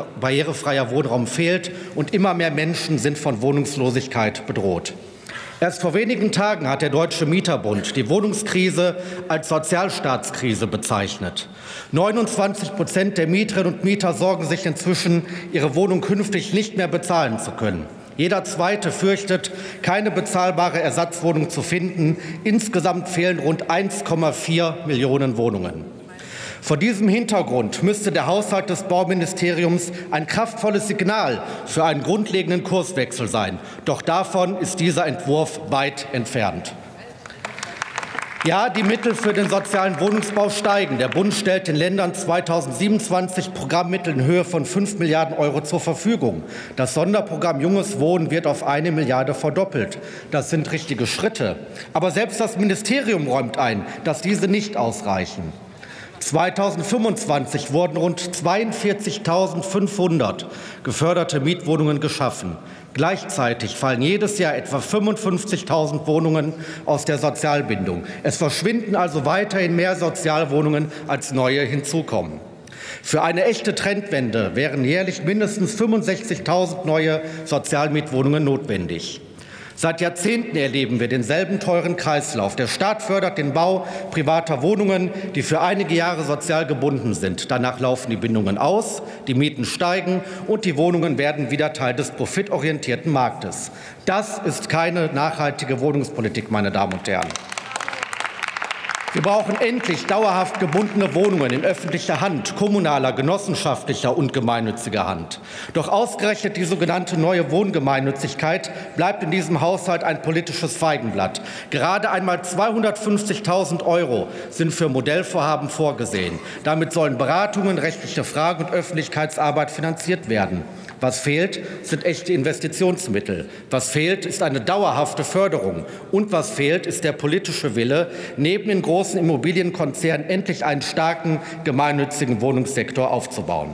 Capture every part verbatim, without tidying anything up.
barrierefreier Wohnraum fehlt und immer mehr Menschen sind von Wohnungslosigkeit bedroht. Erst vor wenigen Tagen hat der Deutsche Mieterbund die Wohnungskrise als Sozialstaatskrise bezeichnet. neunundzwanzig Prozent der Mieterinnen und Mieter sorgen sich inzwischen, ihre Wohnung künftig nicht mehr bezahlen zu können. Jeder Zweite fürchtet, keine bezahlbare Ersatzwohnung zu finden. Insgesamt fehlen rund eins Komma vier Millionen Wohnungen. Vor diesem Hintergrund müsste der Haushalt des Bauministeriums ein kraftvolles Signal für einen grundlegenden Kurswechsel sein. Doch davon ist dieser Entwurf weit entfernt. Ja, die Mittel für den sozialen Wohnungsbau steigen. Der Bund stellt den Ländern zweitausendsiebenundzwanzig Programmmittel in Höhe von fünf Milliarden Euro zur Verfügung. Das Sonderprogramm Junges Wohnen wird auf eine Milliarde verdoppelt. Das sind richtige Schritte. Aber selbst das Ministerium räumt ein, dass diese nicht ausreichen. zweitausendfünfundzwanzig wurden rund zweiundvierzigtausendfünfhundert geförderte Mietwohnungen geschaffen. Gleichzeitig fallen jedes Jahr etwa fünfundfünfzigtausend Wohnungen aus der Sozialbindung. Es verschwinden also weiterhin mehr Sozialwohnungen, als neue hinzukommen. Für eine echte Trendwende wären jährlich mindestens fünfundsechzigtausend neue Sozialmietwohnungen notwendig. Seit Jahrzehnten erleben wir denselben teuren Kreislauf. Der Staat fördert den Bau privater Wohnungen, die für einige Jahre sozial gebunden sind. Danach laufen die Bindungen aus, die Mieten steigen und die Wohnungen werden wieder Teil des profitorientierten Marktes. Das ist keine nachhaltige Wohnungspolitik, meine Damen und Herren. Wir brauchen endlich dauerhaft gebundene Wohnungen in öffentlicher Hand, kommunaler, genossenschaftlicher und gemeinnütziger Hand. Doch ausgerechnet die sogenannte neue Wohngemeinnützigkeit bleibt in diesem Haushalt ein politisches Feigenblatt. Gerade einmal zweihundertfünfzigtausend Euro sind für Modellvorhaben vorgesehen. Damit sollen Beratungen, rechtliche Fragen und Öffentlichkeitsarbeit finanziert werden. Was fehlt, sind echte Investitionsmittel. Was fehlt, ist eine dauerhafte Förderung. Und was fehlt, ist der politische Wille, neben den großen Immobilienkonzernen endlich einen starken gemeinnützigen Wohnungssektor aufzubauen.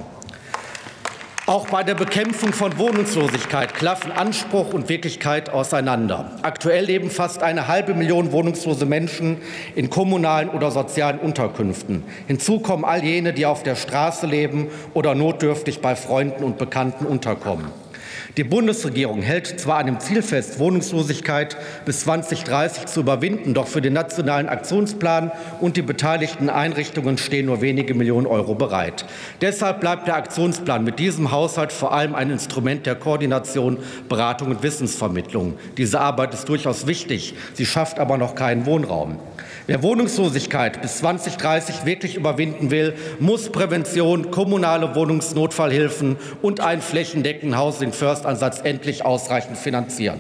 Auch bei der Bekämpfung von Wohnungslosigkeit klaffen Anspruch und Wirklichkeit auseinander. Aktuell leben fast eine halbe Million wohnungslose Menschen in kommunalen oder sozialen Unterkünften. Hinzu kommen all jene, die auf der Straße leben oder notdürftig bei Freunden und Bekannten unterkommen. Die Bundesregierung hält zwar an dem Ziel fest, Wohnungslosigkeit bis zweitausenddreißig zu überwinden, doch für den nationalen Aktionsplan und die beteiligten Einrichtungen stehen nur wenige Millionen Euro bereit. Deshalb bleibt der Aktionsplan mit diesem Haushalt vor allem ein Instrument der Koordination, Beratung und Wissensvermittlung. Diese Arbeit ist durchaus wichtig, sie schafft aber noch keinen Wohnraum. Wer Wohnungslosigkeit bis zweitausenddreißig wirklich überwinden will, muss Prävention, kommunale Wohnungsnotfallhilfen und einen flächendeckenden Housing First Ansatz endlich ausreichend finanzieren.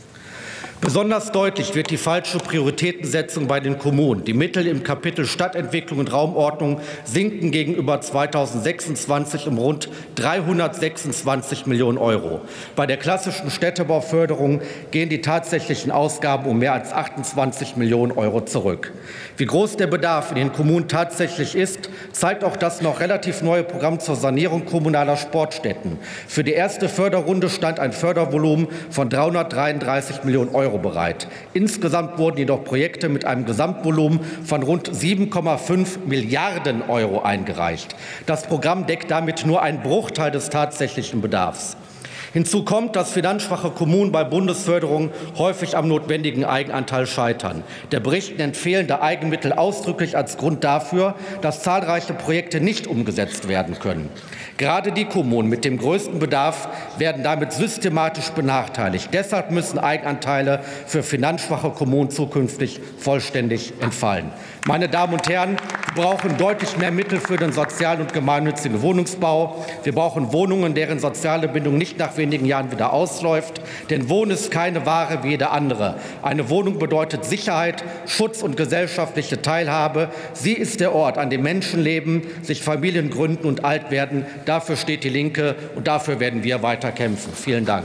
Besonders deutlich wird die falsche Prioritätensetzung bei den Kommunen. Die Mittel im Kapitel Stadtentwicklung und Raumordnung sinken gegenüber zweitausendsechsundzwanzig um rund dreihundertsechsundzwanzig Millionen Euro. Bei der klassischen Städtebauförderung gehen die tatsächlichen Ausgaben um mehr als achtundzwanzig Millionen Euro zurück. Wie groß der Bedarf in den Kommunen tatsächlich ist, zeigt auch das noch relativ neue Programm zur Sanierung kommunaler Sportstätten. Für die erste Förderrunde stand ein Fördervolumen von dreihundertdreiunddreißig Millionen Euro bereit. Insgesamt wurden jedoch Projekte mit einem Gesamtvolumen von rund sieben Komma fünf Milliarden Euro eingereicht. Das Programm deckt damit nur einen Bruchteil des tatsächlichen Bedarfs. Hinzu kommt, dass finanzschwache Kommunen bei Bundesförderung häufig am notwendigen Eigenanteil scheitern. Der Bericht nennt fehlende Eigenmittel ausdrücklich als Grund dafür, dass zahlreiche Projekte nicht umgesetzt werden können. Gerade die Kommunen mit dem größten Bedarf werden damit systematisch benachteiligt. Deshalb müssen Eigenanteile für finanzschwache Kommunen zukünftig vollständig entfallen. Meine Damen und Herren, wir brauchen deutlich mehr Mittel für den sozialen und gemeinnützigen Wohnungsbau. Wir brauchen Wohnungen, deren soziale Bindung nicht nach wenigen Jahren wieder ausläuft. Denn Wohnen ist keine Ware wie jede andere. Eine Wohnung bedeutet Sicherheit, Schutz und gesellschaftliche Teilhabe. Sie ist der Ort, an dem Menschen leben, sich Familien gründen und alt werden. Dafür steht die Linke, und dafür werden wir weiter kämpfen. Vielen Dank.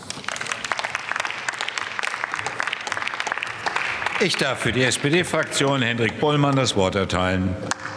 Ich darf für die S P D-Fraktion Hendrik Bollmann das Wort erteilen.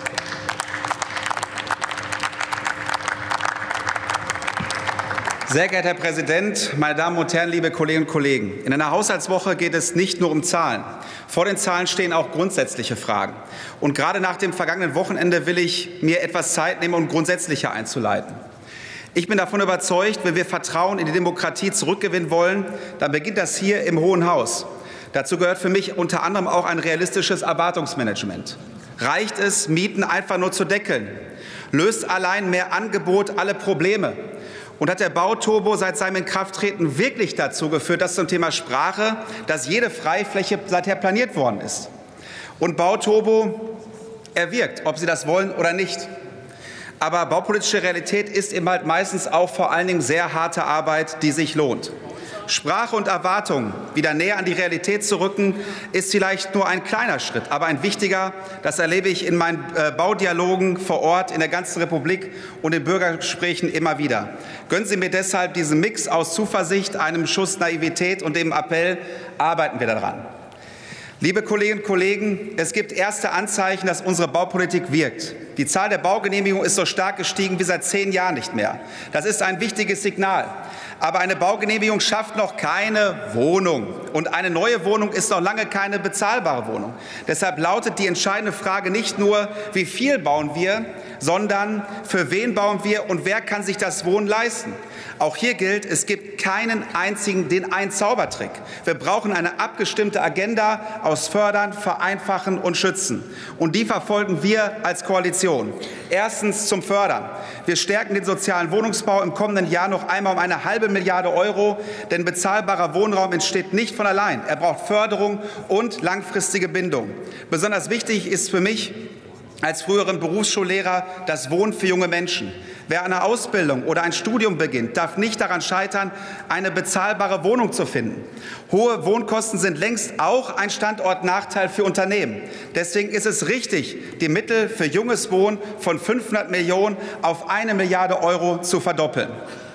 Sehr geehrter Herr Präsident, meine Damen und Herren, liebe Kolleginnen und Kollegen! In einer Haushaltswoche geht es nicht nur um Zahlen. Vor den Zahlen stehen auch grundsätzliche Fragen. Und gerade nach dem vergangenen Wochenende will ich mir etwas Zeit nehmen, um grundsätzlicher einzuleiten. Ich bin davon überzeugt, wenn wir Vertrauen in die Demokratie zurückgewinnen wollen, dann beginnt das hier im Hohen Haus. Dazu gehört für mich unter anderem auch ein realistisches Erwartungsmanagement. Reicht es, Mieten einfach nur zu deckeln? Löst allein mehr Angebot alle Probleme? Und hat der Bauturbo seit seinem Inkrafttreten wirklich dazu geführt, dass zum Thema Sprache, dass jede Freifläche seither planiert worden ist? Und Bauturbo, er wirkt, ob Sie das wollen oder nicht. Aber baupolitische Realität ist eben halt meistens auch vor allen Dingen sehr harte Arbeit, die sich lohnt. Sprache und Erwartung wieder näher an die Realität zu rücken, ist vielleicht nur ein kleiner Schritt, aber ein wichtiger. Das erlebe ich in meinen äh, Baudialogen vor Ort in der ganzen Republik und in Bürgergesprächen immer wieder. Gönnen Sie mir deshalb diesen Mix aus Zuversicht, einem Schuss Naivität und dem Appell, arbeiten wir daran. Liebe Kolleginnen und Kollegen, es gibt erste Anzeichen, dass unsere Baupolitik wirkt. Die Zahl der Baugenehmigungen ist so stark gestiegen wie seit zehn Jahren nicht mehr. Das ist ein wichtiges Signal. Aber eine Baugenehmigung schafft noch keine Wohnung. Und eine neue Wohnung ist noch lange keine bezahlbare Wohnung. Deshalb lautet die entscheidende Frage nicht nur, wie viel bauen wir, sondern für wen bauen wir und wer kann sich das Wohnen leisten. Auch hier gilt, es gibt keinen einzigen, den einen Zaubertrick. Wir brauchen eine abgestimmte Agenda aus Fördern, Vereinfachen und Schützen. Und die verfolgen wir als Koalition. Erstens zum Fördern. Wir stärken den sozialen Wohnungsbau im kommenden Jahr noch einmal um eine halbe Milliarde Euro, denn bezahlbarer Wohnraum entsteht nicht von allein. Er braucht Förderung und langfristige Bindung. Besonders wichtig ist für mich als früheren Berufsschullehrer das Wohnen für junge Menschen. Wer eine Ausbildung oder ein Studium beginnt, darf nicht daran scheitern, eine bezahlbare Wohnung zu finden. Hohe Wohnkosten sind längst auch ein Standortnachteil für Unternehmen. Deswegen ist es richtig, die Mittel für junges Wohnen von fünfhundert Millionen auf eine Milliarde Euro zu verdoppeln.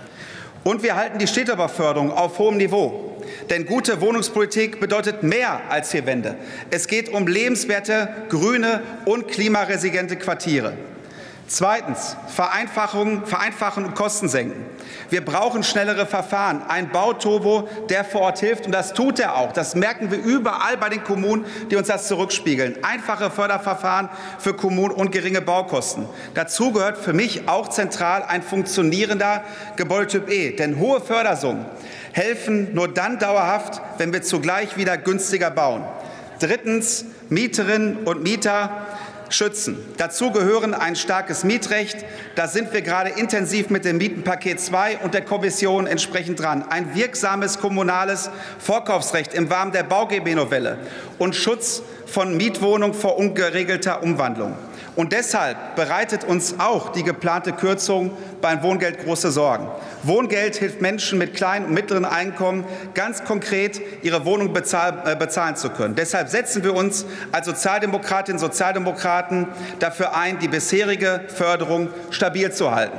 Und wir halten die Städtebauförderung auf hohem Niveau. Denn gute Wohnungspolitik bedeutet mehr als vier Wände. Es geht um lebenswerte, grüne und klimaresiliente Quartiere. Zweitens, Vereinfachung, Vereinfachen und Kosten senken. Wir brauchen schnellere Verfahren, ein Bauturbo, der vor Ort hilft. Und das tut er auch. Das merken wir überall bei den Kommunen, die uns das zurückspiegeln. Einfache Förderverfahren für Kommunen und geringe Baukosten. Dazu gehört für mich auch zentral ein funktionierender Gebäudetyp E. Denn hohe Fördersummen helfen nur dann dauerhaft, wenn wir zugleich wieder günstiger bauen. Drittens, Mieterinnen und Mieter schützen. Dazu gehören ein starkes Mietrecht. Da sind wir gerade intensiv mit dem Mietenpaket zwei und der Kommission entsprechend dran. Ein wirksames kommunales Vorkaufsrecht im Rahmen der Bau-G B-Novelle und Schutz von Mietwohnungen vor ungeregelter Umwandlung. Und deshalb bereitet uns auch die geplante Kürzung beim Wohngeld große Sorgen. Wohngeld hilft Menschen mit kleinen und mittleren Einkommen ganz konkret, ihre Wohnung bezahl, äh, bezahlen zu können. Deshalb setzen wir uns als Sozialdemokratinnen und Sozialdemokraten dafür ein, die bisherige Förderung stabil zu halten.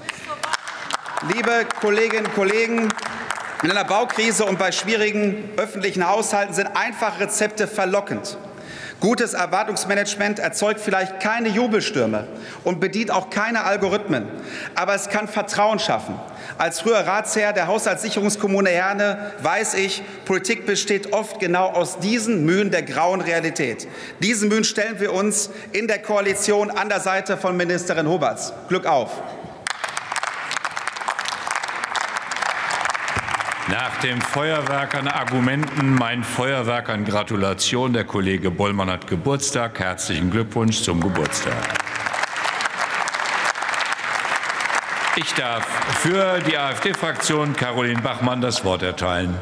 Liebe Kolleginnen und Kollegen, in einer Baukrise und bei schwierigen öffentlichen Haushalten sind einfache Rezepte verlockend. Gutes Erwartungsmanagement erzeugt vielleicht keine Jubelstürme und bedient auch keine Algorithmen. Aber es kann Vertrauen schaffen. Als früher Ratsherr der Haushaltssicherungskommune Herne weiß ich, Politik besteht oft genau aus diesen Mühen der grauen Realität. Diesen Mühen stellen wir uns in der Koalition an der Seite von Ministerin Huberts. Glück auf! Nach den Feuerwerkern Argumenten, meinen Feuerwerkern Gratulation. Der Kollege Bollmann hat Geburtstag. Herzlichen Glückwunsch zum Geburtstag. Ich darf für die AfD-Fraktion Caroline Bachmann das Wort erteilen.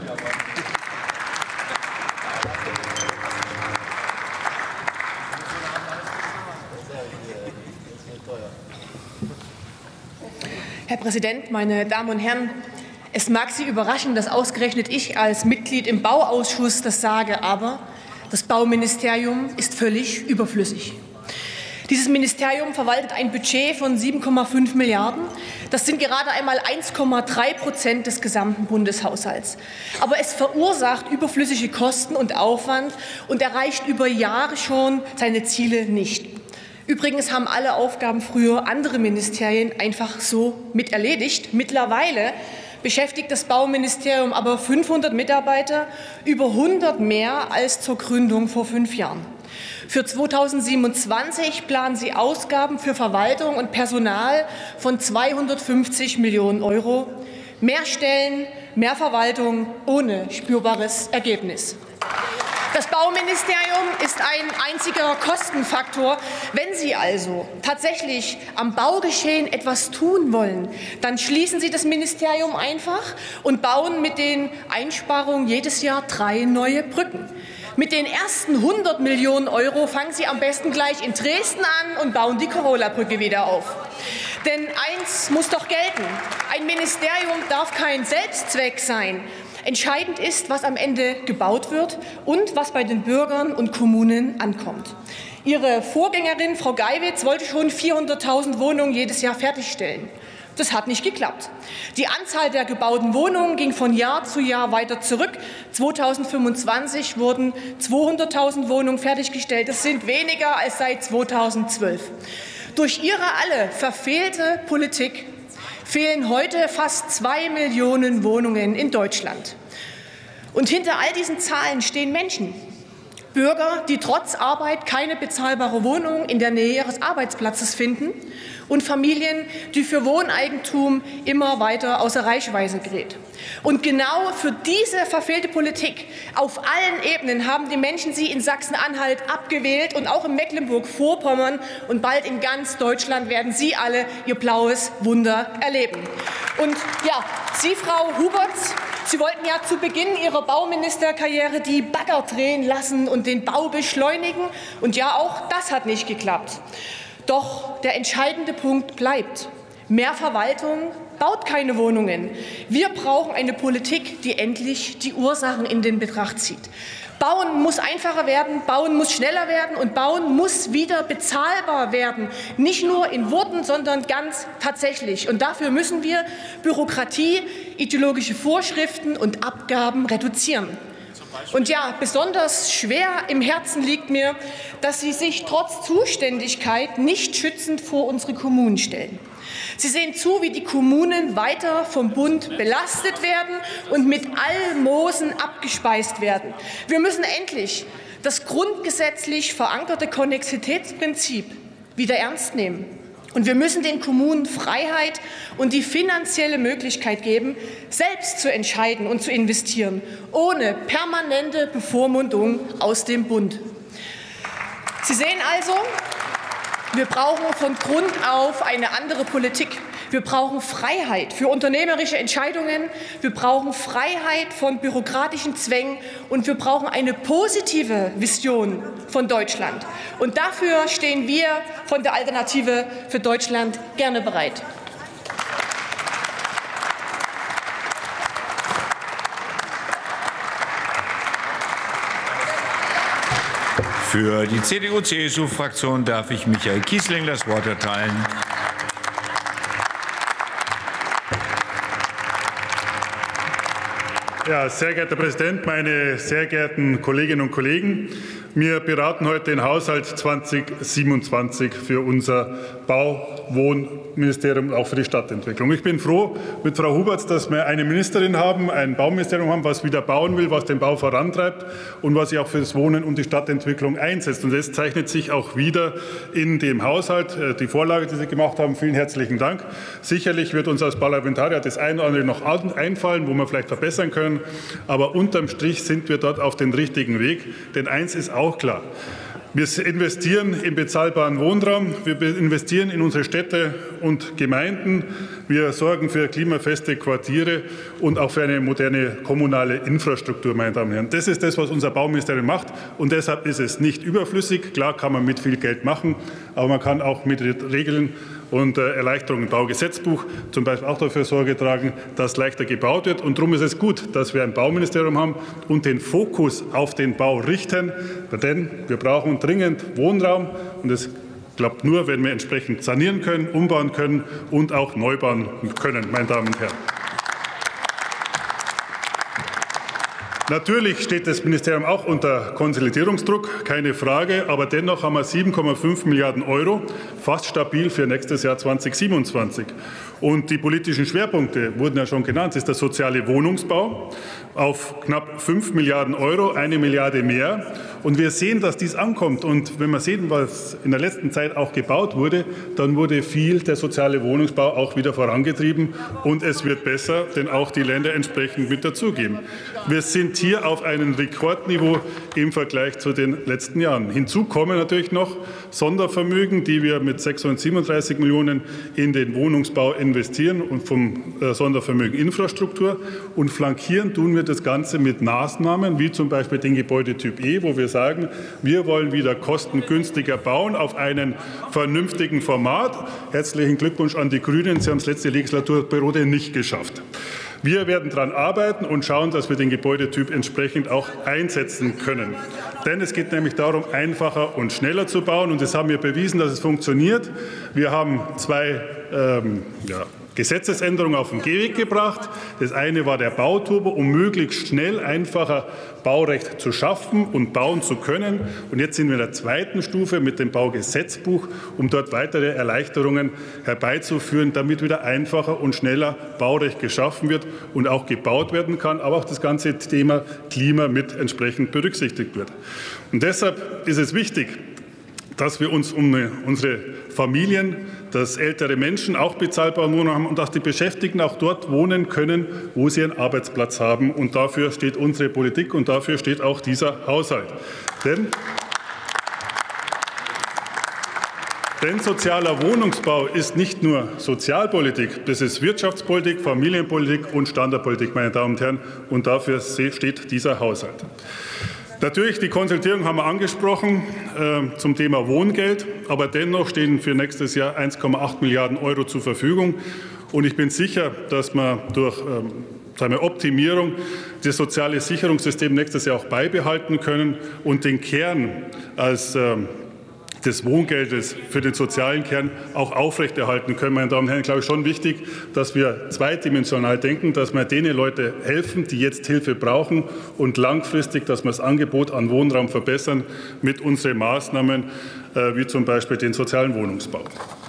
Herr Präsident, meine Damen und Herren! Es mag Sie überraschen, dass ausgerechnet ich als Mitglied im Bauausschuss das sage, aber das Bauministerium ist völlig überflüssig. Dieses Ministerium verwaltet ein Budget von sieben Komma fünf Milliarden. Das sind gerade einmal eins Komma drei Prozent des gesamten Bundeshaushalts. Aber es verursacht überflüssige Kosten und Aufwand und erreicht über Jahre schon seine Ziele nicht. Übrigens haben alle Aufgaben früher andere Ministerien einfach so mit erledigt. Mittlerweile beschäftigt das Bauministerium aber fünfhundert Mitarbeiter, über hundert mehr als zur Gründung vor fünf Jahren. Für zweitausendsiebenundzwanzig planen Sie Ausgaben für Verwaltung und Personal von zweihundertfünfzig Millionen Euro. Mehr Stellen, mehr Verwaltung ohne spürbares Ergebnis. Das Bauministerium ist ein einziger Kostenfaktor. Wenn Sie also tatsächlich am Baugeschehen etwas tun wollen, dann schließen Sie das Ministerium einfach und bauen mit den Einsparungen jedes Jahr drei neue Brücken. Mit den ersten hundert Millionen Euro fangen Sie am besten gleich in Dresden an und bauen die Corolla-Brücke wieder auf. Denn eins muss doch gelten: Ein Ministerium darf kein Selbstzweck sein. Entscheidend ist, was am Ende gebaut wird und was bei den Bürgern und Kommunen ankommt. Ihre Vorgängerin, Frau Geiwitz, wollte schon vierhunderttausend Wohnungen jedes Jahr fertigstellen. Das hat nicht geklappt. Die Anzahl der gebauten Wohnungen ging von Jahr zu Jahr weiter zurück. zweitausendfünfundzwanzig wurden zweihunderttausend Wohnungen fertiggestellt. Das sind weniger als seit zweitausendzwölf. Durch Ihre alle verfehlte Politik fehlen heute fast zwei Millionen Wohnungen in Deutschland. Und hinter all diesen Zahlen stehen Menschen, Bürger, die trotz Arbeit keine bezahlbare Wohnung in der Nähe ihres Arbeitsplatzes finden, und Familien, die für Wohneigentum immer weiter außer Reichweite gerät. Und genau für diese verfehlte Politik auf allen Ebenen haben die Menschen Sie in Sachsen-Anhalt abgewählt, und auch in Mecklenburg-Vorpommern und bald in ganz Deutschland werden Sie alle Ihr blaues Wunder erleben. Und ja, Sie, Frau Huberts, Sie wollten ja zu Beginn Ihrer Bauministerkarriere die Bagger drehen lassen und den Bau beschleunigen. Und ja, auch das hat nicht geklappt. Doch der entscheidende Punkt bleibt: Mehr Verwaltung baut keine Wohnungen. Wir brauchen eine Politik, die endlich die Ursachen in den Betracht zieht. Bauen muss einfacher werden, Bauen muss schneller werden, und Bauen muss wieder bezahlbar werden. Nicht nur in Worten, sondern ganz tatsächlich. Und dafür müssen wir Bürokratie, ideologische Vorschriften und Abgaben reduzieren. Und ja, besonders schwer im Herzen liegt mir, dass Sie sich trotz Zuständigkeit nicht schützend vor unsere Kommunen stellen. Sie sehen zu, wie die Kommunen weiter vom Bund belastet werden und mit Almosen abgespeist werden. Wir müssen endlich das grundgesetzlich verankerte Konnexitätsprinzip wieder ernst nehmen. Und wir müssen den Kommunen Freiheit und die finanzielle Möglichkeit geben, selbst zu entscheiden und zu investieren, ohne permanente Bevormundung aus dem Bund. Sie sehen also, wir brauchen von Grund auf eine andere Politik. Wir brauchen Freiheit für unternehmerische Entscheidungen, wir brauchen Freiheit von bürokratischen Zwängen, und wir brauchen eine positive Vision von Deutschland. Und dafür stehen wir von der Alternative für Deutschland gerne bereit. Für die C D U C S U-Fraktion darf ich Michael Kiesling das Wort erteilen. Ja, sehr geehrter Herr Präsident, meine sehr geehrten Kolleginnen und Kollegen! Wir beraten heute den Haushalt zweitausendsiebenundzwanzig für unser Bau-Wohn-Ministerium, auch für die Stadtentwicklung. Ich bin froh mit Frau Huberts, dass wir eine Ministerin haben, ein Bauministerium haben, was wieder bauen will, was den Bau vorantreibt und was sich auch für das Wohnen und die Stadtentwicklung einsetzt. Und das zeichnet sich auch wieder in dem Haushalt. Die Vorlage, die Sie gemacht haben, vielen herzlichen Dank. Sicherlich wird uns als Parlamentarier das eine oder andere noch einfallen, wo wir vielleicht verbessern können. Aber unterm Strich sind wir dort auf dem richtigen Weg. Denn eins ist auch klar: Wir investieren in bezahlbaren Wohnraum, wir investieren in unsere Städte und Gemeinden, wir sorgen für klimafeste Quartiere und auch für eine moderne kommunale Infrastruktur, meine Damen und Herren. Das ist das, was unser Bauministerium macht, und deshalb ist es nicht überflüssig. Klar kann man mit viel Geld machen, aber man kann auch mit Regeln und Erleichterungen im Baugesetzbuch zum Beispiel auch dafür Sorge tragen, dass leichter gebaut wird. Und darum ist es gut, dass wir ein Bauministerium haben und den Fokus auf den Bau richten, denn wir brauchen dringend Wohnraum, und das klappt nur, wenn wir entsprechend sanieren können, umbauen können und auch neu bauen können, meine Damen und Herren. Natürlich steht das Ministerium auch unter Konsolidierungsdruck, keine Frage. Aber dennoch haben wir sieben Komma fünf Milliarden Euro, fast stabil für nächstes Jahr zweitausendsiebenundzwanzig. Und die politischen Schwerpunkte wurden ja schon genannt. Das ist der soziale Wohnungsbau auf knapp fünf Milliarden Euro, eine Milliarde mehr. Und wir sehen, dass dies ankommt. Und wenn wir sehen, was in der letzten Zeit auch gebaut wurde, dann wurde viel der soziale Wohnungsbau auch wieder vorangetrieben. Und es wird besser, denn auch die Länder entsprechend mit dazugeben. Wir sind hier auf einem Rekordniveau im Vergleich zu den letzten Jahren. Hinzu kommen natürlich noch Sondervermögen, die wir mit sechshundertsiebenunddreißig Millionen in den Wohnungsbau investieren und vom Sondervermögen Infrastruktur. Und flankieren tun wir das Ganze mit Maßnahmen, wie zum Beispiel den Gebäudetyp E, wo wir sagen, wir wollen wieder kostengünstiger bauen auf einen vernünftigen Format. Herzlichen Glückwunsch an die Grünen. Sie haben es letzte Legislaturperiode nicht geschafft. Wir werden daran arbeiten und schauen, dass wir den Gebäudetyp entsprechend auch einsetzen können. Denn es geht nämlich darum, einfacher und schneller zu bauen. Und das haben wir bewiesen, dass es funktioniert. Wir haben zwei ähm, ja, Gesetzesänderungen auf den Gehweg gebracht. Das eine war der Bauturbo, um möglichst schnell einfacher Baurecht zu schaffen und bauen zu können. Und jetzt sind wir in der zweiten Stufe mit dem Baugesetzbuch, um dort weitere Erleichterungen herbeizuführen, damit wieder einfacher und schneller Baurecht geschaffen wird und auch gebaut werden kann, aber auch das ganze Thema Klima mit entsprechend berücksichtigt wird. Und deshalb ist es wichtig, dass wir uns um unsere Familien, dass ältere Menschen auch bezahlbare Wohnungen haben und dass die Beschäftigten auch dort wohnen können, wo sie einen Arbeitsplatz haben. Und dafür steht unsere Politik und dafür steht auch dieser Haushalt. Denn, denn sozialer Wohnungsbau ist nicht nur Sozialpolitik, das ist Wirtschaftspolitik, Familienpolitik und Standardpolitik, meine Damen und Herren. Und dafür steht dieser Haushalt. Natürlich, die Konsultierung haben wir angesprochen äh, zum Thema Wohngeld, aber dennoch stehen für nächstes Jahr eins Komma acht Milliarden Euro zur Verfügung. Und ich bin sicher, dass wir durch ähm, sagen wir, Optimierung das soziale Sicherungssystem nächstes Jahr auch beibehalten können und den Kern als ähm, des Wohngeldes für den sozialen Kern auch aufrechterhalten können. Meine Damen und Herren, glaube ich schon wichtig, dass wir zweidimensional denken, dass wir denen Leute helfen, die jetzt Hilfe brauchen und langfristig, dass wir das Angebot an Wohnraum verbessern mit unseren Maßnahmen, äh, wie zum Beispiel den sozialen Wohnungsbau.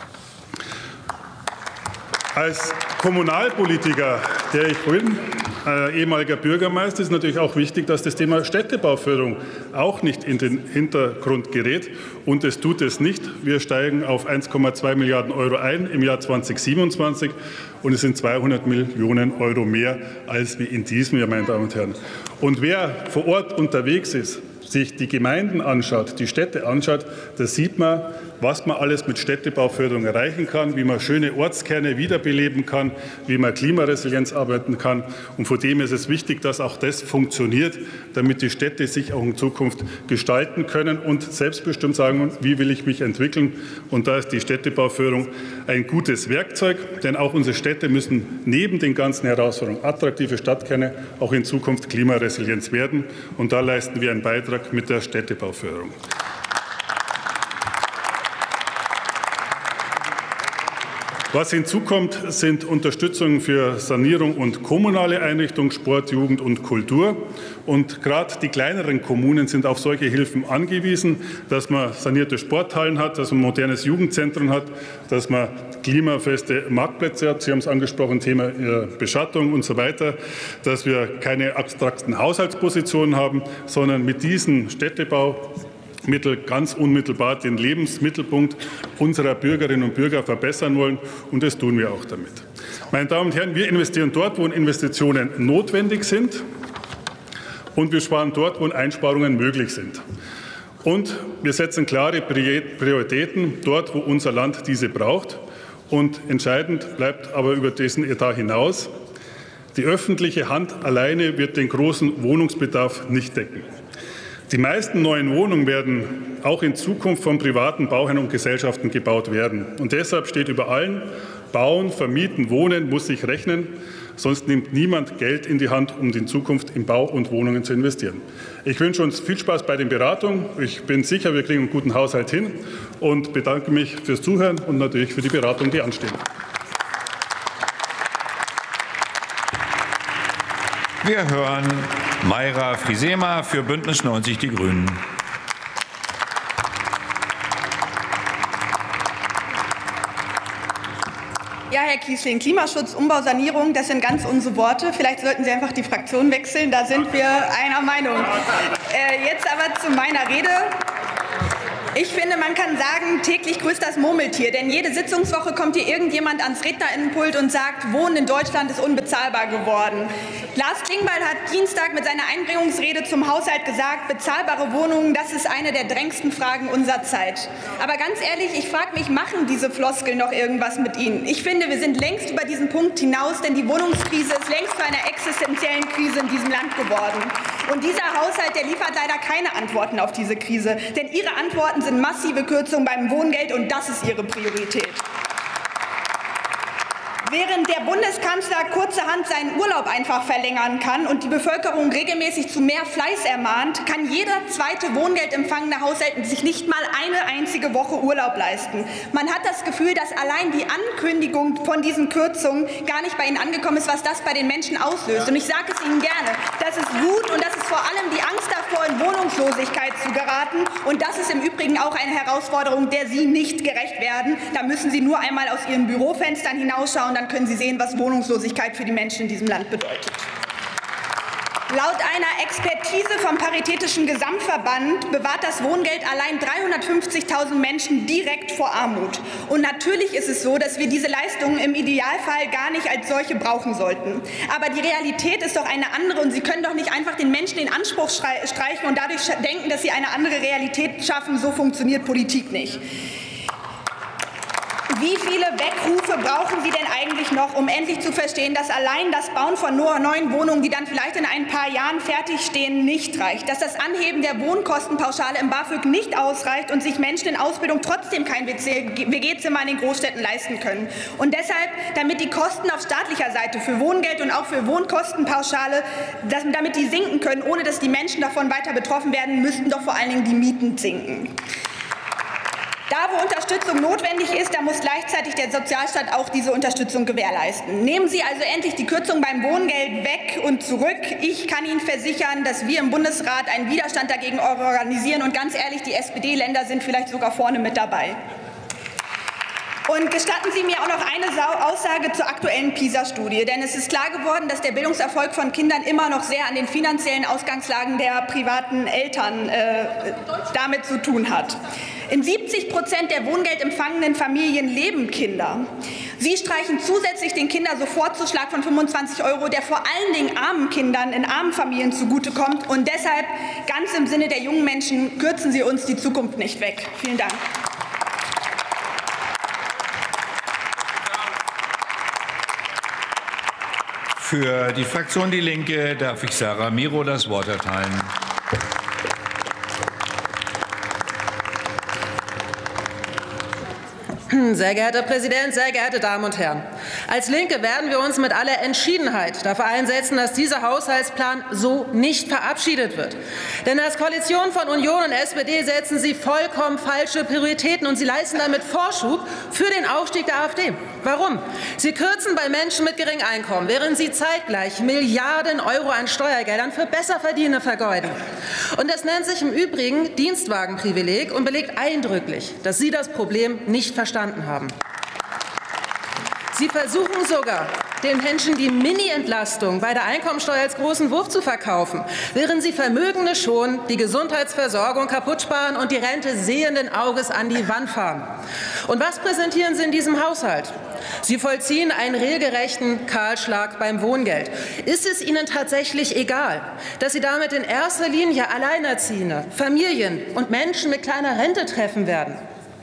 Als Kommunalpolitiker, der ich bin, äh, ehemaliger Bürgermeister, ist natürlich auch wichtig, dass das Thema Städtebauförderung auch nicht in den Hintergrund gerät. Und es tut es nicht. Wir steigen auf eins Komma zwei Milliarden Euro ein im Jahr zweitausendsiebenundzwanzig. Und es sind zweihundert Millionen Euro mehr als wie in diesem Jahr, meine Damen und Herren. Und wer vor Ort unterwegs ist, sich die Gemeinden anschaut, die Städte anschaut, da sieht man, was man alles mit Städtebauförderung erreichen kann, wie man schöne Ortskerne wiederbeleben kann, wie man Klimaresilienz arbeiten kann. Und von dem ist es wichtig, dass auch das funktioniert, damit die Städte sich auch in Zukunft gestalten können und selbstbestimmt sagen, wie will ich mich entwickeln. Und da ist die Städtebauförderung ein gutes Werkzeug, denn auch unsere Städte müssen neben den ganzen Herausforderungen attraktive Stadtkerne auch in Zukunft Klimaresilienz werden. Und da leisten wir einen Beitrag mit der Städtebauförderung. Was hinzukommt, sind Unterstützungen für Sanierung und kommunale Einrichtungen, Sport, Jugend und Kultur. Und gerade die kleineren Kommunen sind auf solche Hilfen angewiesen, dass man sanierte Sporthallen hat, dass man ein modernes Jugendzentrum hat, dass man klimafeste Marktplätze hat. Sie haben es angesprochen, Thema Beschattung und so weiter, dass wir keine abstrakten Haushaltspositionen haben, sondern mit diesem Städtebau Mittel ganz unmittelbar den Lebensmittelpunkt unserer Bürgerinnen und Bürger verbessern wollen. Und das tun wir auch damit. Meine Damen und Herren, wir investieren dort, wo Investitionen notwendig sind. Und wir sparen dort, wo Einsparungen möglich sind. Und wir setzen klare Prioritäten dort, wo unser Land diese braucht. Und entscheidend bleibt aber über diesen Etat hinaus: Die öffentliche Hand alleine wird den großen Wohnungsbedarf nicht decken. Die meisten neuen Wohnungen werden auch in Zukunft von privaten Bauherren und Gesellschaften gebaut werden. Und deshalb steht über allen: Bauen, vermieten, wohnen muss sich rechnen. Sonst nimmt niemand Geld in die Hand, um in Zukunft in Bau und Wohnungen zu investieren. Ich wünsche uns viel Spaß bei den Beratungen. Ich bin sicher, wir kriegen einen guten Haushalt hin und bedanke mich fürs Zuhören und natürlich für die Beratungen, die anstehen. Wir hören Mayra Friesema für Bündnis neunzig Die Grünen. Ja, Herr Kiesling. Klimaschutz, Umbau, Sanierung, das sind ganz unsere Worte. Vielleicht sollten Sie einfach die Fraktion wechseln, da sind wir einer Meinung. Äh, jetzt aber zu meiner Rede. Ich finde, man kann sagen, täglich grüßt das Murmeltier, denn jede Sitzungswoche kommt hier irgendjemand ans Rednerinnenpult und sagt, Wohnen in Deutschland ist unbezahlbar geworden. Lars Klingbeil hat Dienstag mit seiner Einbringungsrede zum Haushalt gesagt, bezahlbare Wohnungen, das ist eine der drängendsten Fragen unserer Zeit. Aber ganz ehrlich, ich frage mich, machen diese Floskeln noch irgendwas mit Ihnen? Ich finde, wir sind längst über diesen Punkt hinaus, denn die Wohnungskrise ist längst zu einer existenziellen Krise in diesem Land geworden. Und dieser Haushalt, der liefert leider keine Antworten auf diese Krise, denn Ihre Antworten sind massive Kürzungen beim Wohngeld, und das ist Ihre Priorität. Während der Bundeskanzler kurzerhand seinen Urlaub einfach verlängern kann und die Bevölkerung regelmäßig zu mehr Fleiß ermahnt, kann jeder zweite Wohngeld empfangende Haushalt sich nicht mal eine einzige Woche Urlaub leisten. Man hat das Gefühl, dass allein die Ankündigung von diesen Kürzungen gar nicht bei Ihnen angekommen ist, was das bei den Menschen auslöst. Und ich sage es Ihnen gerne, das ist Wut, und das ist vor allem die Angst davor, in Wohnungslosigkeit zu geraten. Und das ist im Übrigen auch eine Herausforderung, der Sie nicht gerecht werden. Da müssen Sie nur einmal aus Ihren Bürofenstern hinausschauen, dann können Sie sehen, was Wohnungslosigkeit für die Menschen in diesem Land bedeutet. Laut einer Expertise vom Paritätischen Gesamtverband bewahrt das Wohngeld allein dreihundertfünfzigtausend Menschen direkt vor Armut. Und natürlich ist es so, dass wir diese Leistungen im Idealfall gar nicht als solche brauchen sollten. Aber die Realität ist doch eine andere, und Sie können doch nicht einfach den Menschen den Anspruch streichen und dadurch denken, dass Sie eine andere Realität schaffen. So funktioniert Politik nicht. Wie viele Weckrufe brauchen Sie denn eigentlich noch, um endlich zu verstehen, dass allein das Bauen von nur neuen Wohnungen, die dann vielleicht in ein paar Jahren fertigstehen, nicht reicht? Dass das Anheben der Wohnkostenpauschale im BAföG nicht ausreicht und sich Menschen in Ausbildung trotzdem kein W G-Zimmer in den Großstädten leisten können? Und deshalb, damit die Kosten auf staatlicher Seite für Wohngeld und auch für Wohnkostenpauschale, damit die sinken können, ohne dass die Menschen davon weiter betroffen werden, müssten doch vor allen Dingen die Mieten sinken. Da, wo Unterstützung notwendig ist, da muss gleichzeitig der Sozialstaat auch diese Unterstützung gewährleisten. Nehmen Sie also endlich die Kürzung beim Wohngeld weg und zurück. Ich kann Ihnen versichern, dass wir im Bundesrat einen Widerstand dagegen organisieren. Und ganz ehrlich, die S P D-Länder sind vielleicht sogar vorne mit dabei. Und gestatten Sie mir auch noch eine Aussage zur aktuellen PISA-Studie. Denn es ist klar geworden, dass der Bildungserfolg von Kindern immer noch sehr an den finanziellen Ausgangslagen der privaten Eltern äh, damit zu tun hat. In siebzig Prozent der Wohngeld empfangenden Familien leben Kinder. Sie streichen zusätzlich den Kindersofortzuschlag von fünfundzwanzig Euro, der vor allen Dingen armen Kindern in armen Familien zugutekommt. Und deshalb, ganz im Sinne der jungen Menschen, kürzen Sie uns die Zukunft nicht weg. Vielen Dank. Für die Fraktion Die Linke darf ich Sarah Miro das Wort erteilen. Sehr geehrter Herr Präsident, sehr geehrte Damen und Herren! Als Linke werden wir uns mit aller Entschiedenheit dafür einsetzen, dass dieser Haushaltsplan so nicht verabschiedet wird. Denn als Koalition von Union und S P D setzen Sie vollkommen falsche Prioritäten, und Sie leisten damit Vorschub für den Aufstieg der AfD. Warum? Sie kürzen bei Menschen mit geringem Einkommen, während Sie zeitgleich Milliarden Euro an Steuergeldern für Besserverdiener vergeuden. Und das nennt sich im Übrigen Dienstwagenprivileg und belegt eindrücklich, dass Sie das Problem nicht verstanden haben. Sie versuchen sogar, den Menschen die Mini-Entlastung bei der Einkommensteuer als großen Wurf zu verkaufen, während Sie Vermögende schon die Gesundheitsversorgung kaputt sparen und die Rente sehenden Auges an die Wand fahren. Und was präsentieren Sie in diesem Haushalt? Sie vollziehen einen regelrechten Kahlschlag beim Wohngeld. Ist es Ihnen tatsächlich egal, dass Sie damit in erster Linie Alleinerziehende, Familien und Menschen mit kleiner Rente treffen werden?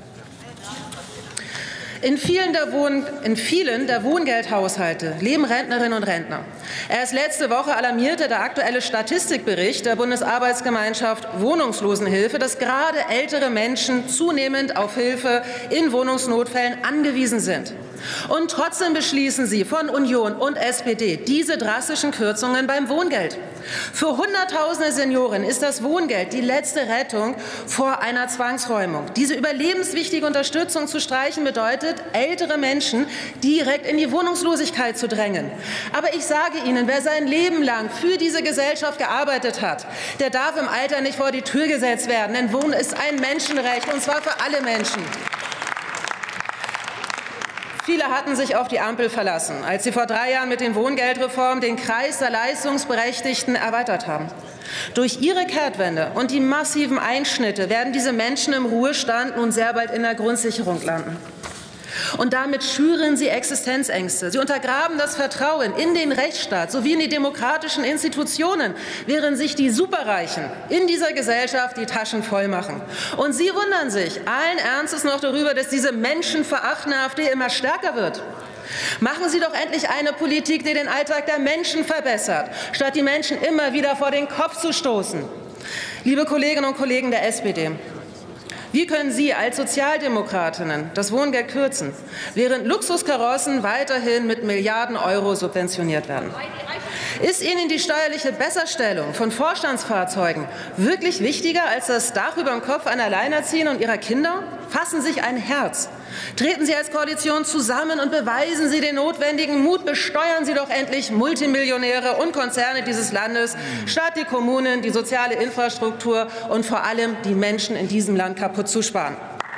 In vielen, der Wohn in vielen der Wohngeldhaushalte leben Rentnerinnen und Rentner. Erst letzte Woche alarmierte der aktuelle Statistikbericht der Bundesarbeitsgemeinschaft Wohnungslosenhilfe, dass gerade ältere Menschen zunehmend auf Hilfe in Wohnungsnotfällen angewiesen sind. Und trotzdem beschließen Sie von Union und S P D diese drastischen Kürzungen beim Wohngeld. Für Hunderttausende Senioren ist das Wohngeld die letzte Rettung vor einer Zwangsräumung. Diese überlebenswichtige Unterstützung zu streichen bedeutet, ältere Menschen direkt in die Wohnungslosigkeit zu drängen. Aber ich sage Ihnen, wer sein Leben lang für diese Gesellschaft gearbeitet hat, der darf im Alter nicht vor die Tür gesetzt werden. Denn Wohnen ist ein Menschenrecht, und zwar für alle Menschen. Viele hatten sich auf die Ampel verlassen, als sie vor drei Jahren mit den Wohngeldreformen den Kreis der Leistungsberechtigten erweitert haben. Durch ihre Kehrtwende und die massiven Einschnitte werden diese Menschen im Ruhestand nun sehr bald in der Grundsicherung landen. Und damit schüren sie Existenzängste. Sie untergraben das Vertrauen in den Rechtsstaat sowie in die demokratischen Institutionen, während sich die Superreichen in dieser Gesellschaft die Taschen voll machen. Und Sie wundern sich allen Ernstes noch darüber, dass diese menschenverachtende AfD immer stärker wird. Machen Sie doch endlich eine Politik, die den Alltag der Menschen verbessert, statt die Menschen immer wieder vor den Kopf zu stoßen. Liebe Kolleginnen und Kollegen der S P D, wie können Sie als Sozialdemokratinnen das Wohngeld kürzen, während Luxuskarossen weiterhin mit Milliarden Euro subventioniert werden? Ist Ihnen die steuerliche Besserstellung von Vorstandsfahrzeugen wirklich wichtiger als das Dach über dem Kopf einer Alleinerziehenden und ihrer Kinder? Fassen Sie sich ein Herz. Treten Sie als Koalition zusammen und beweisen Sie den notwendigen Mut. Besteuern Sie doch endlich Multimillionäre und Konzerne dieses Landes, statt die Kommunen, die soziale Infrastruktur und vor allem die Menschen in diesem Land kaputt zu sparen.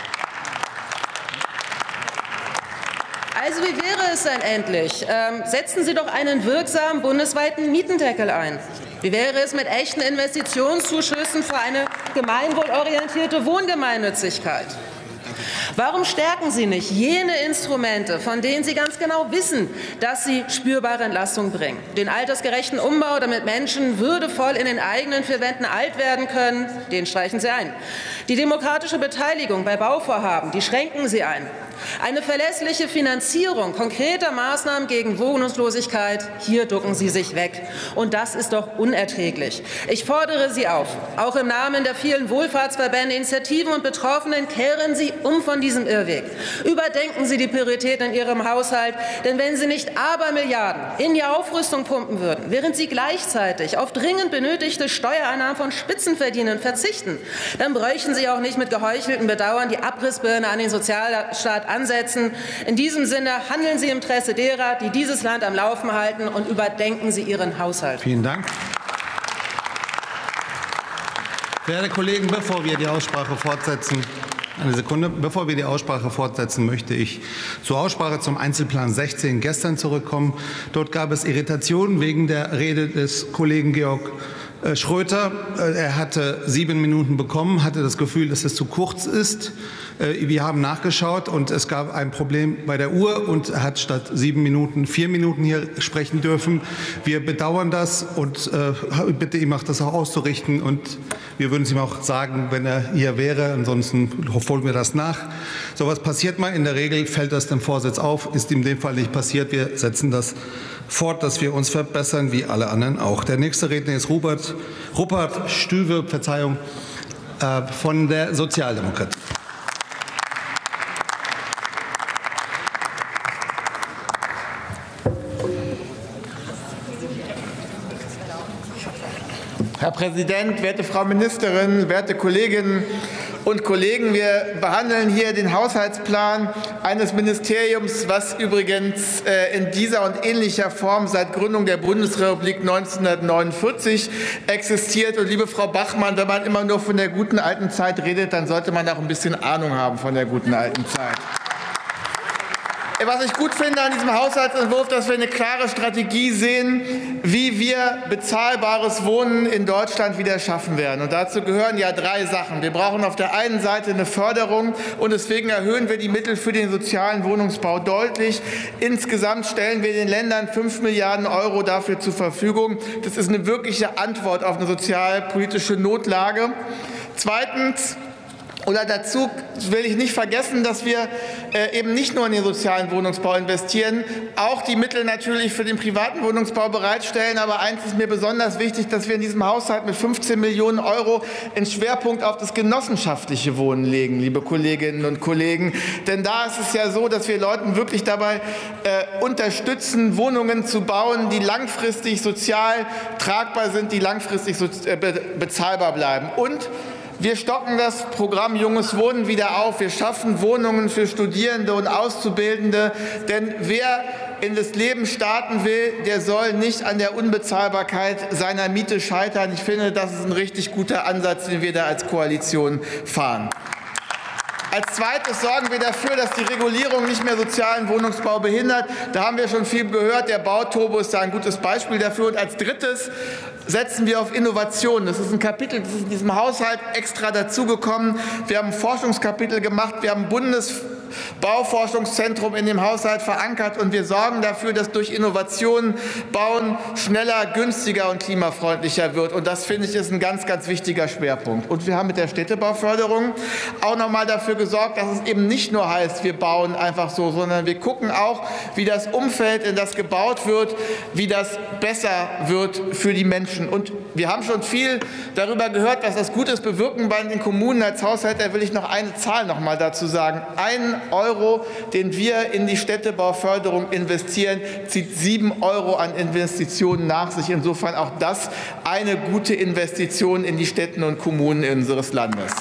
Also wie wäre es denn endlich? Ähm, setzen Sie doch einen wirksamen bundesweiten Mietendeckel ein. Wie wäre es mit echten Investitionszuschüssen für eine gemeinwohlorientierte Wohngemeinnützigkeit? Warum stärken Sie nicht jene Instrumente, von denen Sie ganz genau wissen, dass sie spürbare Entlastung bringen? Den altersgerechten Umbau, damit Menschen würdevoll in den eigenen vier Wänden alt werden können, den streichen Sie ein. Die demokratische Beteiligung bei Bauvorhaben, die schränken Sie ein. Eine verlässliche Finanzierung konkreter Maßnahmen gegen Wohnungslosigkeit, hier ducken Sie sich weg. Und das ist doch unerträglich. Ich fordere Sie auf, auch im Namen der vielen Wohlfahrtsverbände, Initiativen und Betroffenen, kehren Sie um von diesem Irrweg. Überdenken Sie die Prioritäten in Ihrem Haushalt, denn wenn Sie nicht Abermilliarden in die Aufrüstung pumpen würden, während Sie gleichzeitig auf dringend benötigte Steuereinnahmen von Spitzenverdienern verzichten, dann bräuchten Sie auch nicht mit geheucheltem Bedauern die Abrissbirne an den Sozialstaat ansetzen. In diesem Sinne handeln Sie im Interesse derer, die dieses Land am Laufen halten, und überdenken Sie Ihren Haushalt. Vielen Dank. Verehrte Kollegen, bevor wir die Aussprache fortsetzen, eine Sekunde. Bevor wir die Aussprache fortsetzen, möchte ich zur Aussprache zum Einzelplan sechzehn gestern zurückkommen. Dort gab es Irritationen wegen der Rede des Kollegen Georg Schröter. Er hatte sieben Minuten bekommen, hatte das Gefühl, dass es zu kurz ist. Wir haben nachgeschaut und es gab ein Problem bei der Uhr und er hat statt sieben Minuten vier Minuten hier sprechen dürfen. Wir bedauern das und äh, bitte ihm auch das auch auszurichten, und wir würden es ihm auch sagen, wenn er hier wäre. Ansonsten holen wir das nach. So etwas passiert mal. In der Regel fällt das dem Vorsitz auf, ist in dem Fall nicht passiert. Wir setzen das fort, dass wir uns verbessern, wie alle anderen auch. Der nächste Redner ist Rupert, Rupert Stüwe, Verzeihung, äh, von der Sozialdemokratie. Herr Präsident, werte Frau Ministerin, werte Kolleginnen und Kollegen! Wir behandeln hier den Haushaltsplan eines Ministeriums, was übrigens in dieser und ähnlicher Form seit Gründung der Bundesrepublik neunzehnhundertneunundvierzig existiert. Und liebe Frau Bachmann, wenn man immer nur von der guten alten Zeit redet, dann sollte man auch ein bisschen Ahnung haben von der guten alten Zeit. Was ich gut finde an diesem Haushaltsentwurf, dass wir eine klare Strategie sehen, wie wir bezahlbares Wohnen in Deutschland wieder schaffen werden. Und dazu gehören ja drei Sachen. Wir brauchen auf der einen Seite eine Förderung, und deswegen erhöhen wir die Mittel für den sozialen Wohnungsbau deutlich. Insgesamt stellen wir den Ländern fünf Milliarden Euro dafür zur Verfügung. Das ist eine wirkliche Antwort auf eine sozialpolitische Notlage. Zweitens, oder dazu will ich nicht vergessen, dass wir äh, eben nicht nur in den sozialen Wohnungsbau investieren, auch die Mittel natürlich für den privaten Wohnungsbau bereitstellen. Aber eins ist mir besonders wichtig, dass wir in diesem Haushalt mit fünfzehn Millionen Euro einen Schwerpunkt auf das genossenschaftliche Wohnen legen, liebe Kolleginnen und Kollegen. Denn da ist es ja so, dass wir Leuten wirklich dabei äh, unterstützen, Wohnungen zu bauen, die langfristig sozial tragbar sind, die langfristig so, äh, be bezahlbar bleiben. Und wir stocken das Programm Junges Wohnen wieder auf. Wir schaffen Wohnungen für Studierende und Auszubildende. Denn wer in das Leben starten will, der soll nicht an der Unbezahlbarkeit seiner Miete scheitern. Ich finde, das ist ein richtig guter Ansatz, den wir da als Koalition fahren. Als Zweites sorgen wir dafür, dass die Regulierung nicht mehr sozialen Wohnungsbau behindert. Da haben wir schon viel gehört. Der Bauturbo ist da ein gutes Beispiel dafür. Und als Drittes setzen wir auf Innovation. Das ist ein Kapitel, das ist in diesem Haushalt extra dazugekommen. Wir haben ein Forschungskapitel gemacht. Wir haben ein Bundesbauforschungszentrum in dem Haushalt verankert. Und wir sorgen dafür, dass durch Innovationen Bauen schneller, günstiger und klimafreundlicher wird. Und das, finde ich, ist ein ganz, ganz wichtiger Schwerpunkt. Und wir haben mit der Städtebauförderung auch noch mal dafür gesorgt, dass es eben nicht nur heißt, wir bauen einfach so, sondern wir gucken auch, wie das Umfeld, in das gebaut wird, wie das besser wird für die Menschen. Und wir haben schon viel darüber gehört, was das Gutes bewirken bei den Kommunen. Als Haushälter will ich noch eine Zahl noch mal dazu sagen. Ein Euro, den wir in die Städtebauförderung investieren, zieht sieben Euro an Investitionen nach sich. Insofern auch das eine gute Investition in die Städte und Kommunen unseres Landes.